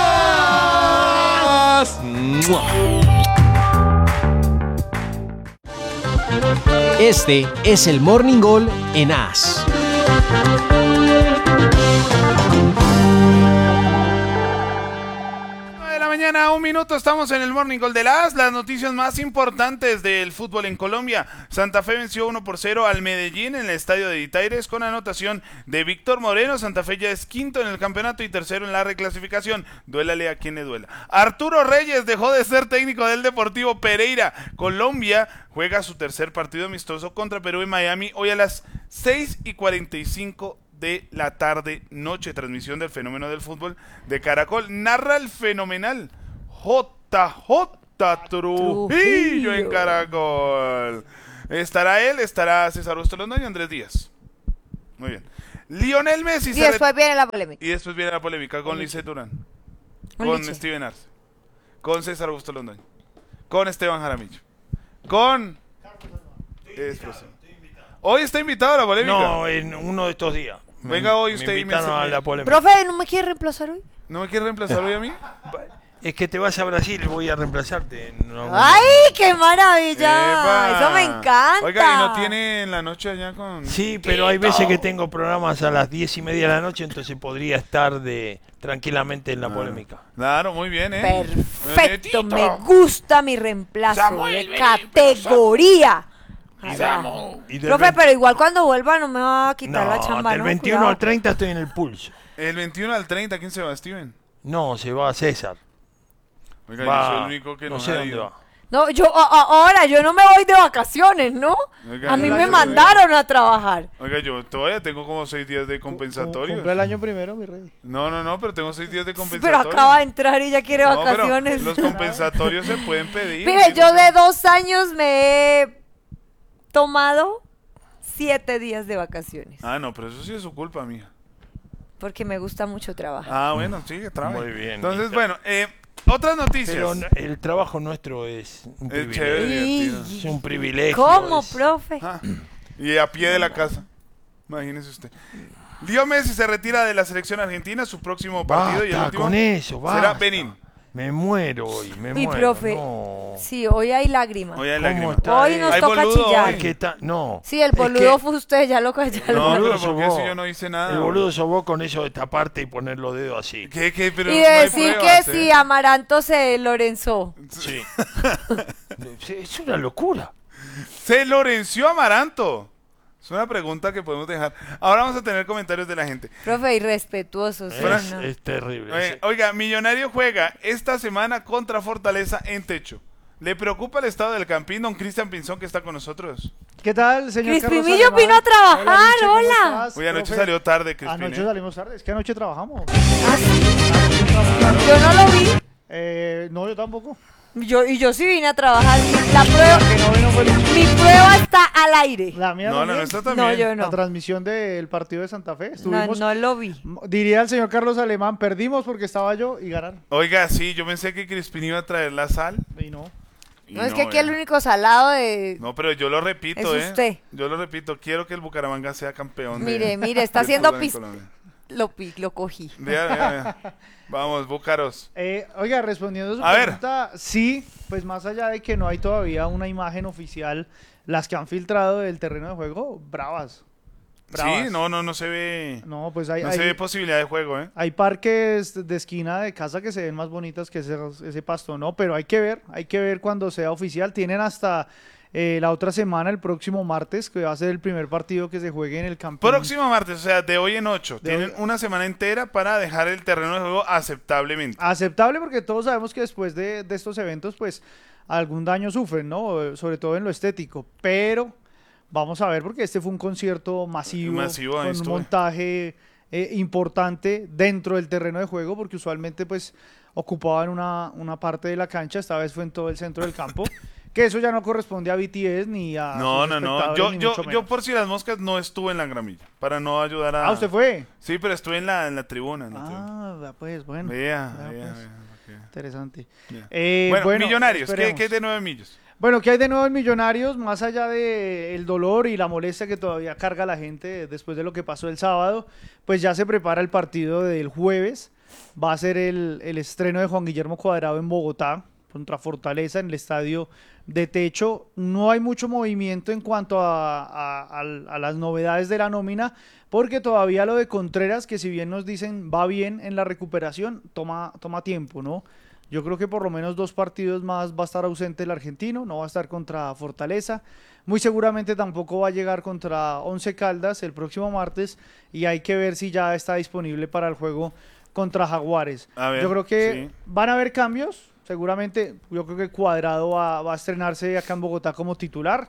Os. Este es el Morning Gol en A S. Mañana, un minuto, estamos en el Morning Gol de las las noticias más importantes del fútbol en Colombia. Santa Fe venció uno por cero al Medellín en el estadio de Itaires con anotación de Víctor Moreno. Santa Fe ya es quinto en el campeonato y tercero en la reclasificación. Duélale a quien le duela. Arturo Reyes dejó de ser técnico del Deportivo Pereira. Colombia juega su tercer partido amistoso contra Perú en Miami hoy a las seis y cuarenta y cinco de la tarde noche, transmisión del fenómeno del fútbol de Caracol. Narra el fenomenal J J Trujillo en Caracol. Estará él, estará César Augusto Londoño y Andrés Díaz. Muy bien. Lionel Messi. Y se después re- viene la polémica. Y después viene la polémica con Lisset Durán, Con con Liche. Steven Arce, con César Augusto Londoño, con Esteban Jaramillo, con... Después. Hoy está invitado a la polémica. No, en uno de estos días. Venga hoy Me usted y me invitaron a hace- la polémica. Profe, ¿no me quiere reemplazar hoy? ¿No me quiere reemplazar hoy a mí? Es que te vas a Brasil, voy a reemplazarte. No, ¡Ay, qué maravilla! ¡Epa! Eso me encanta. Oiga, ¿y no tiene en la noche allá con...? Sí, pero hay veces que tengo programas a las diez y media de la noche, entonces podría estar de tranquilamente en la polémica. Claro, muy bien, ¿eh? Perfecto, me gusta mi reemplazo de categoría. Y del Profe, veinte pero igual cuando vuelva no me va a quitar la No, chamba, del ¿no? veintiuno Cuidado. al treinta estoy en el pulso. El veintiuno al treinta, ¿quién se va, Steven? No, se va a César. Oiga, Va, yo soy el único que no, no sé ha dónde ido. va. No, yo a- a- ahora yo no me voy de vacaciones, ¿no? Oiga, A mí yo me soy- mandaron a trabajar. Oiga, yo todavía tengo como seis días de compensatorios. Cumple el año primero, mi rey. No, no, no, pero tengo seis días de Pero compensatorios. acaba de entrar y ya quiere No, pero vacaciones. los compensatorios se pueden pedir. Mire, yo de dos años me he tomado siete días de vacaciones. Ah, no, pero eso sí es su culpa, mía. Porque me gusta mucho trabajar. Ah, bueno, sigue, trabaja. Muy bien, Entonces, Nita. bueno, eh, otras noticias. Pero no- el trabajo nuestro es un Es privilegio. chévere, divertido. Es un privilegio. ¿Cómo, es- profe? Ah, y a pie de la casa. Imagínese usted. Leo Messi se retira de la selección argentina, su próximo partido y el Basta último con eso, será basta. Benín. Me muero hoy, me Mi muero. profe, no. sí, hoy hay lágrimas. Hoy hay ¿Cómo lágrimas. está Hoy él? nos Hay toca boludo chillar. hoy. ¿Qué tal? No. Sí, el Es boludo que fue usted, ya lo callaron. No, boludo pero sos porque vos. si yo no hice nada. El boludo sos vos con eso de taparte y poner los dedos así. ¿Qué, qué? Pero Y no hay decir pruebas, que ¿eh? si Amaranto se Lorenzó. Sí. Es una locura. Se Lorenció Amaranto. Es una pregunta que podemos dejar. Ahora vamos a tener comentarios de la gente. Profe, irrespetuoso. sí, Es, no. es terrible. Oye, sí. oiga, Millonario juega esta semana contra Fortaleza en techo. ¿Le preocupa el estado del Campín, don Cristian Pinzón, que está con nosotros? ¿Qué tal, señor Cris Carlos Primillo Alemán? vino a trabajar, Hola, Nietzsche, ¿cómo hola. estás, Hoy anoche profe? salió tarde, Crispín. Anoche ¿eh? salimos tarde, es que anoche trabajamos. Yo no lo vi. Eh, no, yo tampoco. Yo, y yo sí vine a trabajar. La prueba, Que no vino fue Lucho. mi prueba está al aire. La mía No, la también. nuestra también. No, yo La no. transmisión del partido de Santa Fe. No, Estuvimos, no lo vi. diría el señor Carlos Alemán, perdimos porque estaba yo y ganaron. Oiga, sí, yo pensé que Crispín iba a traer la sal. Y no. y No, es que aquí el vea. único salado de... No, pero yo lo repito, Es ¿eh? usted. Yo lo repito, quiero que el Bucaramanga sea campeón. de- Mire, mire, está del haciendo fútbol en pis... Colombia. Lo, pi- lo cogí. Vea, vea, vea. Vamos, Búcaros. Eh, oiga, respondiendo a su A ver. pregunta, sí, pues más allá de que no hay todavía una imagen oficial, las que han filtrado del terreno de juego, bravas. Bravas. Sí, no, no, no se ve. No, pues hay, no hay, se ve posibilidad de juego, ¿eh? hay parques de esquina de casa que se ven más bonitas que ese, ese pasto, ¿no? Pero hay que ver, hay que ver cuando sea oficial. Tienen hasta eh, la otra semana, el próximo martes, que va a ser el primer partido que se juegue en el Campín. Próximo martes, o sea, de hoy en ocho. De Tienen hoy- una semana entera para dejar el terreno de juego aceptablemente. Aceptable porque todos sabemos que después de, de estos eventos, pues algún daño sufren, ¿no? Sobre todo en lo estético. Pero vamos a ver porque este fue un concierto masivo, Masivo, ahí con un estuve. montaje eh, importante dentro del terreno de juego porque usualmente pues ocupaban una, una parte de la cancha, esta vez fue en todo el centro del campo. Que eso ya no corresponde a B T S ni a No, sus no, no. espectadores, Yo, ni yo, mucho yo menos. por si las moscas no estuve en la gramilla. Para no ayudar a. Ah, ¿usted fue? Sí, pero estuve en la, en la tribuna. en la tribuna. Ah, vea, pues bueno. Vea, vea, vea, pues. vea, ok. Interesante. Bien. Eh, bueno, bueno, Millonarios, ¿qué, esperemos. ¿qué es de nueve millos? Bueno, ¿qué hay de nuevo en Millonarios? Más allá del dolor y la molestia que todavía carga la gente después de lo que pasó el sábado, pues ya se prepara el partido del jueves. Va a ser el, el estreno de Juan Guillermo Cuadrado en Bogotá contra Fortaleza en el estadio de techo. No hay mucho movimiento en cuanto a, a- a- a las novedades de la nómina, porque todavía lo de Contreras, que si bien nos dicen va bien en la recuperación, toma, toma tiempo, ¿no? Yo creo que por lo menos dos partidos más va a estar ausente el argentino, no va a estar contra Fortaleza. Muy seguramente tampoco va a llegar contra Once Caldas el próximo martes y hay que ver si ya está disponible para el juego contra Jaguares. A ver, Yo creo que sí. van a haber cambios, seguramente. Yo creo que Cuadrado va, va a estrenarse acá en Bogotá como titular.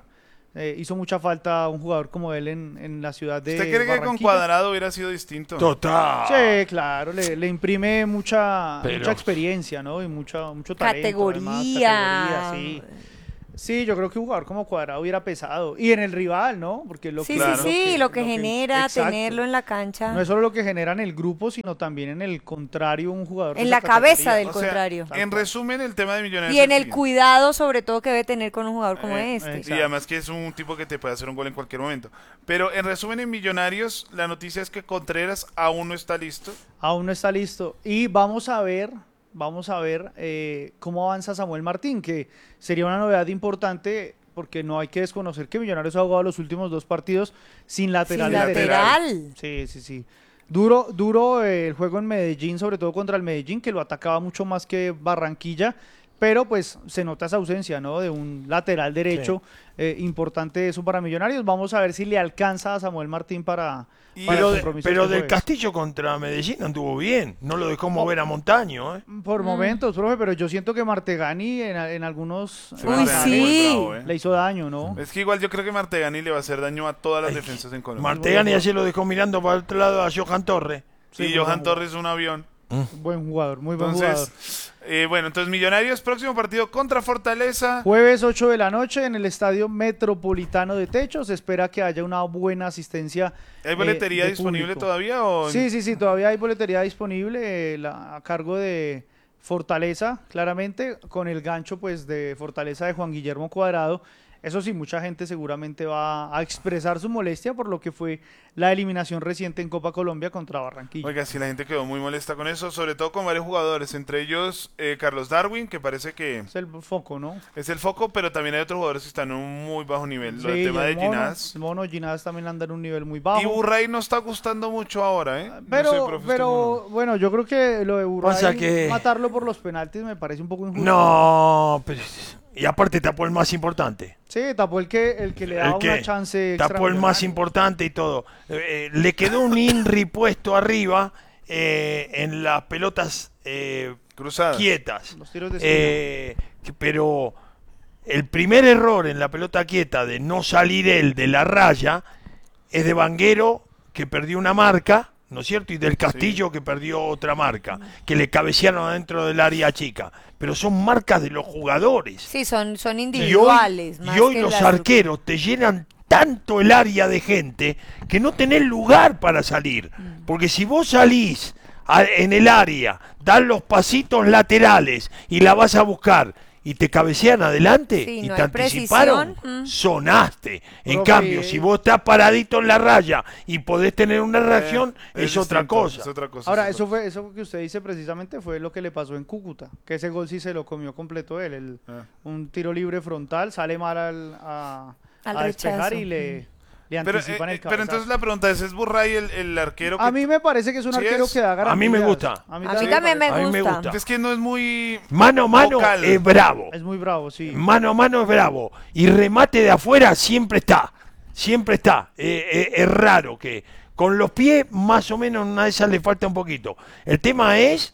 Eh, hizo mucha falta un jugador como él en, en la ciudad de ¿Usted cree que con Barranquilla. Cuadrado hubiera sido distinto? Total. Sí, claro, le, le imprime mucha, Pero- mucha experiencia, ¿no? Y mucha, mucho talento. Categoría. además, categoría, sí. Sí, yo creo que un jugador como Cuadrado hubiera pesado. Y en el rival, ¿no? Porque lo Sí, que, sí, Claro. sí, lo que genera exacto. tenerlo en la cancha. No es solo lo que genera en el grupo, sino también en el contrario, un jugador. de En esa la cabeza categoría. del O sea, contrario. en resumen, el tema de Millonarios... Y en es el siguiente. cuidado, sobre todo, que debe tener con un jugador como Eh, este. Y además que es un tipo que te puede hacer un gol en cualquier momento. Pero en resumen, en Millonarios, la noticia es que Contreras aún no está listo. Aún no está listo. Y vamos a ver, vamos a ver eh, cómo avanza Samuel Martín, que sería una novedad importante porque no hay que desconocer que Millonarios ha jugado los últimos dos partidos sin lateral. Sin derecho. lateral. Sí, sí, sí. Duro, duro eh, el juego en Medellín, sobre todo contra el Medellín, que lo atacaba mucho más que Barranquilla, pero pues se nota esa ausencia, ¿no? De un lateral derecho. Eh, importante eso para Millonarios. Vamos a ver si le alcanza a Samuel Martín para, para Pero, el de- compromiso pero este del jueves. Castillo contra Medellín anduvo bien. No lo dejó mover a Montaño, ¿eh? Por momentos, profe, pero yo siento que Martegani en, en algunos Sí, Uy, Martegani es muy sí. bravo, ¿eh? le hizo daño, ¿no? Es que igual yo creo que Martegani le va a hacer daño a todas las defensas en Colombia. Martegani ayer lo dejó mirando para el otro lado a Johan Torres. Sí, Sí, Johan muy Torres es un avión. Buen jugador, muy buen jugador. Entonces, eh, bueno, entonces Millonarios, próximo partido contra Fortaleza. Jueves ocho de la noche en el Estadio Metropolitano de Techo. Se espera que haya una buena asistencia. ¿Hay eh, boletería de disponible público. todavía? O... Sí, sí, sí, todavía hay boletería disponible eh, la- a cargo de Fortaleza, claramente, con el gancho pues de Fortaleza de Juan Guillermo Cuadrado. Eso sí, mucha gente seguramente va a expresar su molestia por lo que fue la eliminación reciente en Copa Colombia contra Barranquilla. Oiga, sí, la gente quedó muy molesta con eso, sobre todo con varios jugadores, entre ellos eh, Carlos Darwin, que parece que Es el foco, ¿no? es el foco, pero también hay otros jugadores que están en un muy bajo nivel. Lo Sí, del tema y de el mono, Ginás. el mono Ginás también anda en un nivel muy bajo. Y Burray no está gustando mucho ahora, ¿eh? No Pero, sé, profe, usted pero bueno, yo creo que lo de Burray, Pasa que- matarlo por los penaltis me parece un poco injusto. No, pero... Y aparte tapó el más importante. Sí, tapó el que, el que le daba ¿El qué? una chance extra. Tapó el más importante y todo. Eh, eh, le quedó un INRI puesto arriba eh, en las pelotas eh, Cruzadas. quietas. Los tiros de Eh, que- pero el primer error en la pelota quieta de no salir él de la raya es de Vanguero, que perdió una marca, ¿no es cierto? Y del Castillo, que perdió otra marca, que le cabecearon adentro del área chica. Pero son marcas de los jugadores. Sí, son, son Y hoy, individuales. más y hoy que los las- arqueros te llenan tanto el área de gente que no tenés lugar para salir. Porque si vos salís a- en el área, das los pasitos laterales y la vas a buscar y te cabecean adelante Sí, y no te hay anticiparon, precisión, mm. sonaste. En Profe, cambio, eh, si vos estás paradito en la raya y podés tener una reacción, Eh, es, otra distinto, cosa. Es otra cosa. Ahora, es eso otra- fue eso que usted dice precisamente fue lo que le pasó en Cúcuta, que ese gol sí se lo comió completo él, el, Ah. un tiro libre frontal, sale mal al, a, Al a despejar rechazo. y le, le Pero, anticipan eh, el eh, pero cabezazo. entonces la pregunta es, ¿es Burray el, el arquero que... A mí me parece que es un ¿Sí arquero es? que da garantías. A mí me gusta. A mí, A mí también me A mí me gusta. gusta. Es que no es muy... Mano a mano vocal. es bravo. Es muy bravo, sí. Mano a mano es bravo. Y remate de afuera siempre está. Siempre está. Eh, eh, es raro que con los pies más o menos una de esas le falta un poquito. El tema es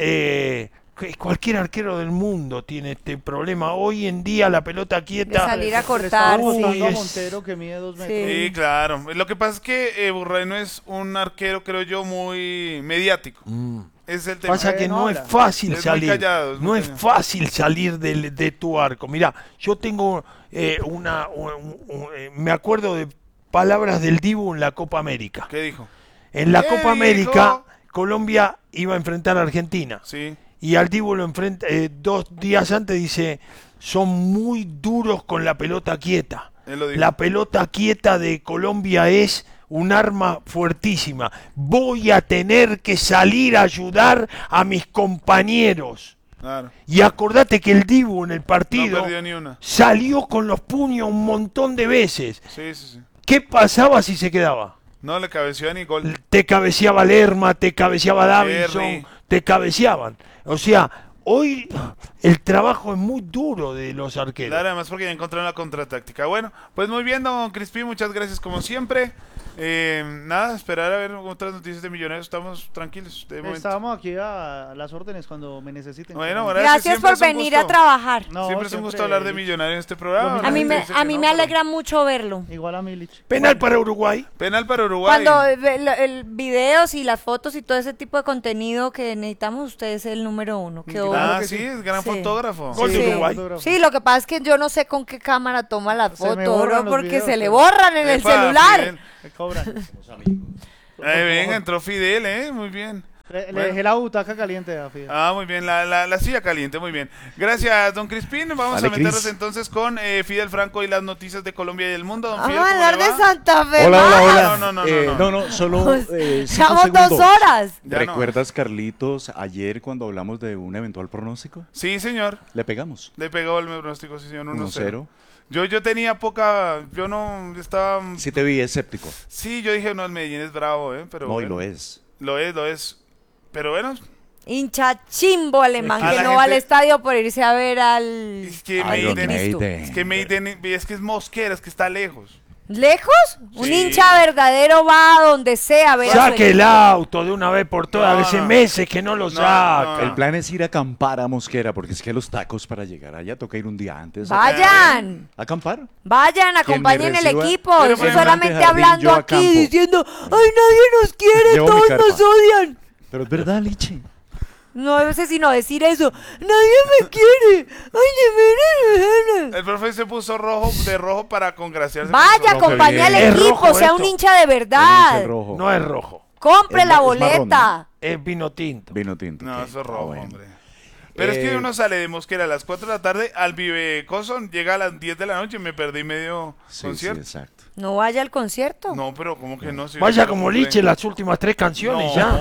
eh, que cualquier arquero del mundo tiene este problema. Hoy en día la pelota De quieta... salir a Le estaba cortar. costando Uy, a es- Montero que mide dos Sí. metros. Sí, claro. Lo que pasa es que eh, Burray no es un arquero, creo yo, muy mediático. Mm. Es el tema. Pasa que Eh, no no es habla. fácil Es muy salir. callado, es muy no es callado. fácil salir del- de, tu arco. Mira, yo tengo eh, una... un- un- eh, me acuerdo de palabras del Dibu en la Copa América. ¿Qué dijo? En la ¿Qué Copa dijo? América, Colombia iba a enfrentar a Argentina. Sí. Y al Dibu lo enfrenta eh, dos días antes, dice, son muy duros con la pelota quieta. Él lo dijo. La pelota quieta de Colombia es un arma fuertísima. Voy a tener que salir a ayudar a mis compañeros. Claro. Y acordate que el Dibu en el No partido perdió ni una. salió con los puños un montón de veces. Sí, sí, sí. ¿Qué pasaba si se quedaba? No le cabeció ni gol. Te cabeceaba Lerma, te cabeceaba Davidson, Terry. te cabeceaban. O sea, hoy el trabajo es muy duro de los arqueros. Claro, además porque ya encontraron la contratáctica. Bueno, pues muy bien, don Crispín, muchas gracias como siempre. Eh, nada, esperar a ver otras noticias de Millonarios. Estamos tranquilos de momento. Estábamos aquí a las órdenes cuando me necesiten. Bueno, gracias, gracias por venir a trabajar. No, siempre es un gusto hablar de Millonarios en este programa. A mí me, a mí me alegra mucho verlo. Igual a Milich. Penal para Uruguay. Penal para Uruguay. Cuando el, el videos y las fotos y todo ese tipo de contenido que necesitamos, usted es el número uno. Quedó, ah, sí, es gran sí. fotógrafo. Sí. Sí. Uruguay. Sí, lo que pasa es que yo no sé con qué cámara toma la foto, ¿no? Porque videos, se pero... le borran en Epa, el celular. Fidel. Me cobran. Ahí venga, entró Fidel, ¿eh? Muy bien. Le, le bueno. dejé la butaca caliente a Fidel. Ah, muy bien, la, la, la silla caliente, muy bien. Gracias, don Crispín. Vamos vale, a meternos Chris. entonces con eh, Fidel Franco y las noticias de Colombia y del mundo. Don Fidel, vamos a hablar de Santa Fe. Hola, hola, hola. No, no, no, eh, no, no. no, no solo eh, Llevamos dos horas. Ya ¿Recuerdas, no. Carlitos, ayer cuando hablamos de un eventual pronóstico? Sí, señor. Le pegamos. Le pegó el pronóstico, sí, señor, uno cero. uno cero. Yo, yo tenía poca, yo no estaba... Sí te vi escéptico. Sí, yo dije, no, el Medellín es bravo, ¿eh? Pero no, bueno, y lo es. Lo es, lo es. Pero bueno. Hincha chimbo alemán que no gente... va al estadio por irse a ver al... Es que Maiden, es que Maiden, es que es Mosquera, es que está lejos. ¿Lejos? Un sí. hincha verdadero va a donde sea a ver Saque a el auto de una vez por todas, no, hace no. meses que no lo no, saca. No. El plan es ir a acampar a Mosquera, porque es que los tacos para llegar allá toca ir un día antes. ¡Vayan! ¿A acampar? Vayan, acompañen el equipo. Yo solamente jardín, hablando aquí, acampo. diciendo, ¡ay, nadie nos quiere, Llevo todos nos odian! Pero es verdad, Liche. No sé sino decir eso. Nadie me quiere. Ay, el profe se puso rojo de rojo para congraciarse. Vaya, acompañe al equipo, sea un hincha de verdad. Rojo. No es rojo. Compre es, la es boleta. Marrón, ¿no? Es vino tinto. Vino tinto. No, okay. eso es rojo, oh, bueno. hombre. Pero eh, es que uno sale de Mosquera a las cuatro de la tarde al Vive Coso, llega a las diez de la noche y me perdí medio sí, concierto. Sí, exacto. No vaya al concierto. No, pero como que no. Si vaya como Liche las últimas tres canciones no, ya.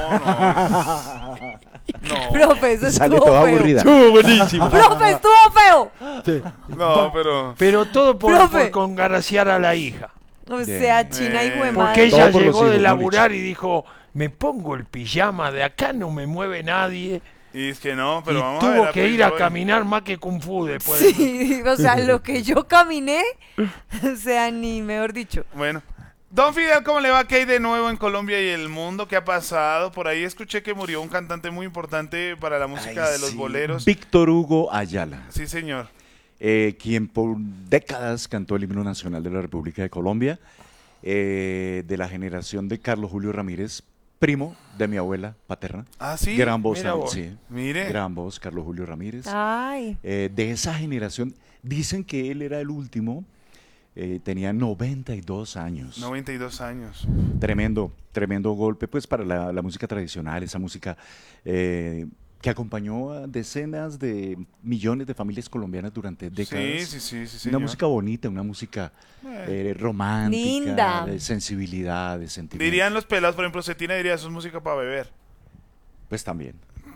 No, no. Profe, eso Sale estuvo toda feo. aburrida. Estuvo buenísimo. Profe, estuvo feo. Sí. No, pero... Pero todo por, por congraciar a la hija. O sea, China, hijo de madre. Porque ella llegó de laburar y dijo, me pongo el pijama, de acá no me mueve nadie. Y es que no, pero y vamos tuvo a ver, que ir a caminar más que Kung Fu después. Sí, o sea, lo que yo caminé, o sea, ni mejor dicho. Bueno. Don Fidel, ¿cómo le va? ¿Qué hay de nuevo en Colombia y el mundo? ¿Qué ha pasado? Por ahí escuché que murió un cantante muy importante para la música Ay, de los sí. boleros. Víctor Hugo Ayala. Sí, señor. Eh, quien por décadas cantó el himno nacional de la República de Colombia, eh, de la generación de Carlos Julio Ramírez, primo de mi abuela paterna. Ah, sí. Gran voz, Mira vos. sí. Mire. Gran voz, Carlos Julio Ramírez. Ay. Eh, de esa generación, dicen que él era el último. Eh, tenía noventa y dos años. noventa y dos años. Tremendo, tremendo golpe pues para la, la música tradicional, esa música eh, que acompañó a decenas de millones de familias colombianas durante décadas. Sí, sí, sí, sí Una señor. música bonita, una música eh, romántica, linda, de sensibilidad, de sentimiento. Dirían los pelados, por ejemplo, Cetina diría, eso es música para beber. Pues también.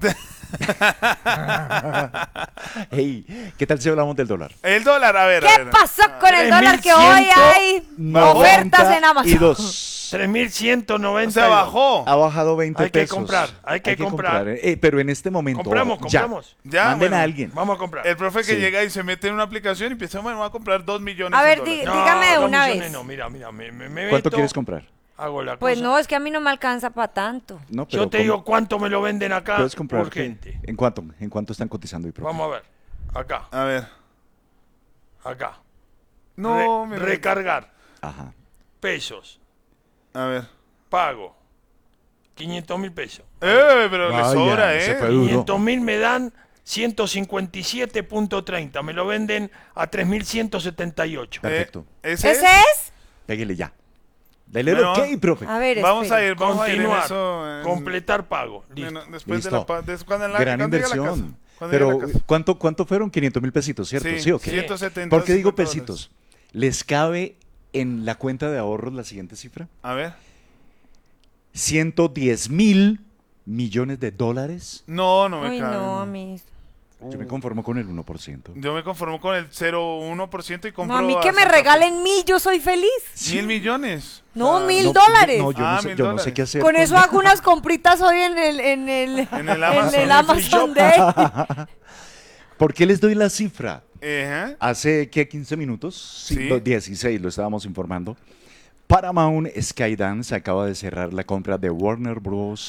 Hey, ¿qué tal si hablamos del dólar? El dólar, a ver. ¿Qué a ver. pasó con el dólar que hoy hay ofertas en Amazon? Y dos. tres mil ciento noventa. O sea, bajó. Ha bajado veinte hay que pesos. comprar, hay que, hay que comprar. comprar. Eh, pero en este momento. Compramos, ya, compramos. Ya, manden bueno, a alguien. Vamos a comprar. El profe que Sí. llega y se mete en una aplicación y empieza, bueno, voy a comprar dos millones A de ver, dólares. di- No, dígame de dos una millones vez. No, mira, mira, me, me, me ¿Cuánto meto, quieres comprar? Hago la Pues cosa. no, es que a mí no me alcanza para tanto. No, pero Yo te ¿cómo? digo cuánto me lo venden acá. Puedes comprar. Urgente. ¿En cuánto? ¿En cuánto están cotizando? Y Vamos a ver. Acá. A ver. Acá. No, Re- me recargar. Ajá. Pesos. A ver. Pago. quinientos mil pesos. Eh, pero le Vaya, sobra, ese ¿eh? fue duro. quinientos mil me dan ciento cincuenta y siete punto treinta. Me lo venden a tres mil ciento setenta y ocho. Perfecto. Eh, ¿Ese, ¿Ese es? es? Pégale ya. Dale el Bueno, ok, profe. A ver, Vamos a espere. ir, vamos a ir en Continuar. eso. en- Completar pago. Listo. bueno, después Listo. de la pa- des- cuando la, Gran cuando llegue a la inversión. casa. Cuando llegue a Pero, la casa. ¿cuánto, ¿cuánto fueron? quinientos mil pesitos, ¿cierto? Sí, Sí, ok. ciento setenta, ¿Por qué digo cincuenta pesitos? ¿Les cabe en la cuenta de ahorros la siguiente cifra? A ver. ciento diez mil millones de dólares. No, no me Uy, cabe. no, a mí. Yo me conformo con el uno por ciento. Yo me conformo con el cero coma uno por ciento y compro. No, a mí que me Santa Fe. regalen mil, yo soy feliz. Mil millones. No, Ah, mil No, dólares. No, yo, Ah, no, sé, mil yo no sé dólares. qué hacer. Con eso hago unas compritas hoy en el, en el, En el Amazon. en el Amazon Day. ¿Por qué les doy la cifra? Ajá. Hace, ¿qué? quince minutos, sí, Sí. lo- dieciséis, lo estábamos informando. Paramount Skydance acaba de cerrar la compra de Warner Bros.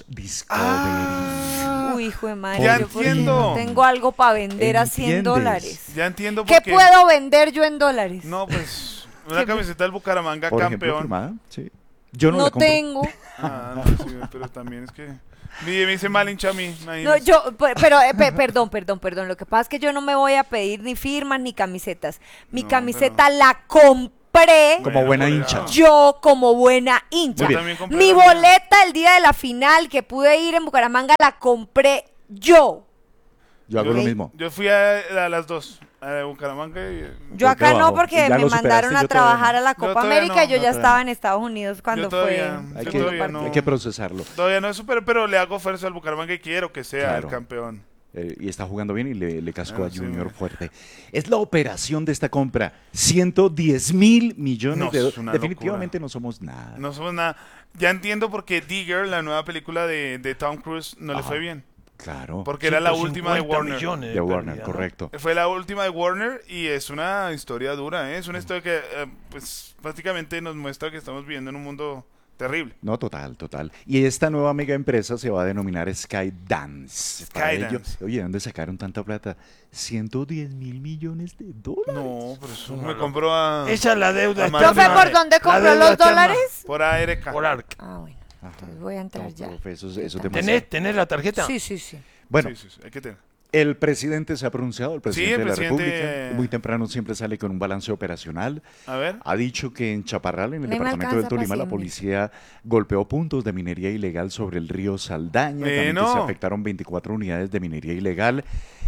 Discovery. Uy, hijo de madre, Ya yo porque entiendo. no tengo algo para vender a cien ¿Entiendes? dólares. Ya entiendo por ¿Qué qué. puedo vender yo en dólares? No, pues, una camiseta del Bucaramanga Por ejemplo, campeón. firmada, sí. Yo no, No la compro. tengo. Ah, no, sí, pero también es que... Me, me hice mal hincha a mí. No, imagínese. yo, pe- pero, eh, pe- perdón, perdón, perdón. Lo que pasa es que yo no me voy a pedir ni firmas ni camisetas. Mi No, camiseta la compré Como buena hincha. yo como buena hincha. Muy bien. También compré Mi la mía. boleta el día de la final que pude ir en Bucaramanga la compré yo. Yo hago lo mismo. Yo fui a, a las dos, a Bucaramanga y... Yo acá no, bajo. porque Ya me lo superaste, mandaron a yo todavía trabajar no. a la Yo Copa todavía América no, y yo no, ya todavía estaba no. en Estados Unidos cuando Yo todavía- fue. Hay Yo que, todavía no. hay que procesarlo. Todavía no es super, pero le hago fuerza al Bucaramanga y quiero que sea Claro. el campeón. Eh, y está jugando bien y le, le cascó Ah, a sí, Junior hombre. fuerte. Es la operación de esta compra. ciento diez mil millones No, de es dólares. una Definitivamente no somos nada. No somos nada. Ya entiendo por qué Digger, la nueva película de, de Tom Cruise, no le Ajá. fue bien. Claro. Porque era la última de ciento cincuenta Warner. millones De Warner, pérdida, ¿no? correcto. Fue la última de Warner y es una historia dura, ¿eh? Es una historia que, eh, pues, prácticamente nos muestra que estamos viviendo en un mundo terrible. No, total, total. Y esta nueva mega empresa se va a denominar Skydance. Para ello- Skydance. Oye, ¿de dónde sacaron tanta plata? ciento diez mil millones de dólares. No, pero eso No, me no. compró a... Esa es la deuda a eterna. ¿Profe, por dónde La compró deuda los eterna. dólares? Por A R K. Por Arc. Ah, bueno. Ajá. Entonces voy a entrar No, ya. profe, eso, es- eso es demasiado. ¿Tenés, ¿Tenés la tarjeta? Sí, sí, sí. Bueno, Sí, sí, sí, hay que tener. el presidente se ha pronunciado, el presidente el de la presidente- República. Muy temprano siempre sale con un balance operacional. A ver. Ha dicho que en Chaparral, en el No me departamento del alcanza Tolima, pa' la siempre. policía golpeó puntos de minería ilegal sobre el río Saldaña. También que Bueno. se afectaron veinticuatro unidades de minería ilegal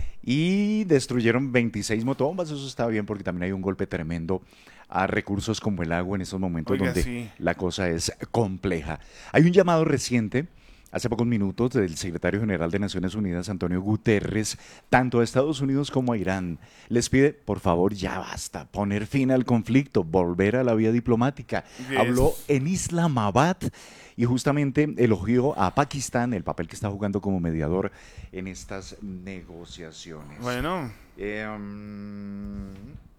y destruyeron veintiséis motobombas. Eso está bien porque también hay un golpe tremendo a recursos como el agua en estos momentos Oiga, donde sí. la cosa es compleja. Hay un llamado reciente. Hace pocos minutos del secretario general de Naciones Unidas, Antonio Guterres, tanto a Estados Unidos como a Irán, les pide, por favor, ya basta, poner fin al conflicto, volver a la vía diplomática. Yes. Habló en Islamabad y justamente elogió a Pakistán, el papel que está jugando como mediador en estas negociaciones. Bueno. Eh, um,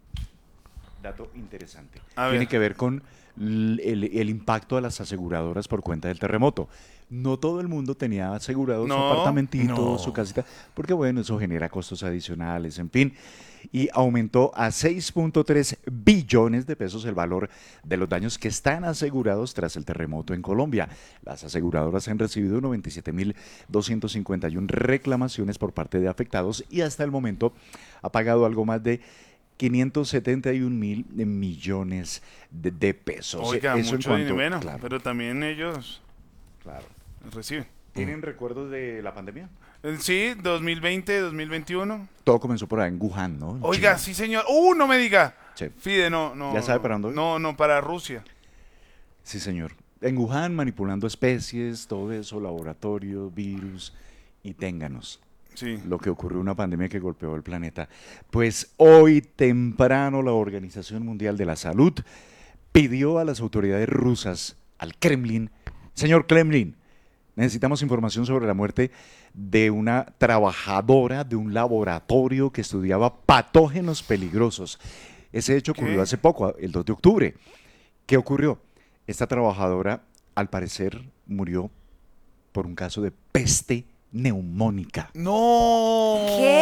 dato interesante. A Tiene ver. que ver con l- el, el impacto de las aseguradoras por cuenta del terremoto. No todo el mundo tenía asegurado su No, apartamentito, no. su casita, porque bueno, eso genera costos adicionales, en fin. Y aumentó a seis punto tres billones de pesos el valor de los daños que están asegurados tras el terremoto en Colombia. Las aseguradoras han recibido noventa y siete mil doscientas cincuenta y una reclamaciones por parte de afectados y hasta el momento ha pagado algo más de quinientos setenta y un mil millones de, de pesos. Oiga, Eso en mucho cuanto- dinero. Bueno, claro, pero también ellos claro. reciben. ¿Tienen recuerdos de la pandemia? Eh, Sí, dos mil veinte, dos mil veintiuno. Todo comenzó por ahí en Wuhan, ¿no? En Oiga, China. sí, señor. ¡Uh, no me diga! Sí. Fide, no, no. ¿Ya sabe para dónde voy? No, no, para Rusia. Sí, señor. En Wuhan manipulando especies, todo eso, laboratorio, virus y ténganos. Sí. Lo que ocurrió, una pandemia que golpeó el planeta. Pues hoy temprano la Organización Mundial de la Salud pidió a las autoridades rusas, al Kremlin, señor Kremlin, necesitamos información sobre la muerte de una trabajadora de un laboratorio que estudiaba patógenos peligrosos. Ese hecho ocurrió ¿Qué? hace poco, el dos de octubre. ¿Qué ocurrió? Esta trabajadora, al parecer, murió por un caso de peste neumónica. ¡No!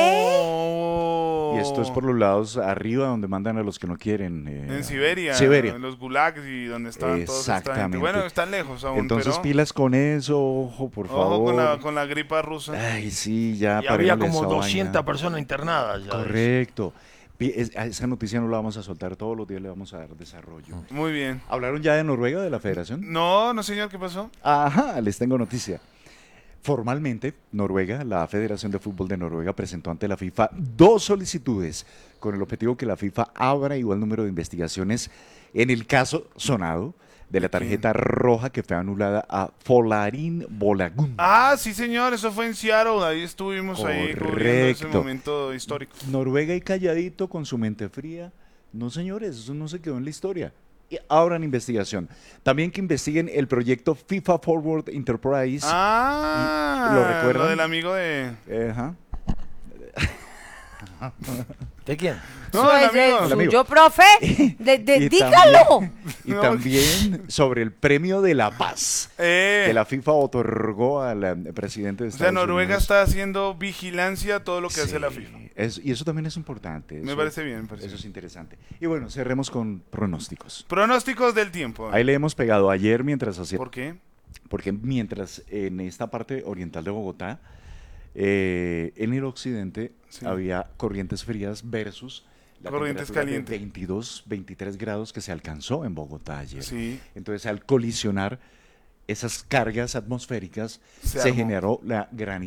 ¿Qué? Y esto es por los lados arriba donde mandan a los que no quieren. eh, En Siberia. Siberia. En los gulags y donde estaban todos esta gente. Exactamente. Bueno, están lejos aún, Entonces pero... pilas con eso, ojo, por Ojo favor. con la, con la gripa rusa. Ay, sí, ya. Y había parémosle como esa doscientas vaina. personas internadas. ya. Correcto. Pi- es- a esa noticia no la vamos a soltar todos los días, le vamos a dar desarrollo. Muy bien. ¿Hablaron ya de Noruega, de la federación? No, no, señor, ¿qué pasó? Ajá, les tengo noticia. Formalmente, Noruega, la Federación de Fútbol de Noruega, presentó ante la FIFA dos solicitudes con el objetivo que la FIFA abra igual número de investigaciones en el caso sonado de la tarjeta roja que fue anulada a Folarin Bolagun. Ah, sí, señor, eso fue en Seattle. Ahí estuvimos ahí cubriendo ese Correcto. momento histórico. Noruega y calladito con su mente fría. No, señores, eso no se quedó en la historia. Y abran investigación. También que investiguen el proyecto FIFA Forward Enterprise. Ah, ¿Lo recuerdan? lo del amigo de... Ajá. ¿De quién? No, el Eso es amigo. el El amigo. suyo, profe. De, de- Y dígalo. también- Y también sobre el premio de la paz Eh. que la FIFA otorgó al eh, presidente de O sea, Estados Noruega Unidos. está haciendo vigilancia a todo lo que hace Sí, la FIFA. es- y eso también es importante. Me eso- parece bien, me parece Eso es interesante. Y bueno, cerremos con pronósticos. Pronósticos del tiempo. Ahí le hemos pegado ayer mientras hacía... ¿Por qué? Porque mientras en esta parte oriental de Bogotá, eh, en el occidente Sí. había corrientes frías versus la Corrientes temperatura de calientes. veintidós, veintitrés grados que se alcanzó en Bogotá ayer. Sí. Entonces, al colisionar esas cargas atmosféricas, Se se, armó. generó la gran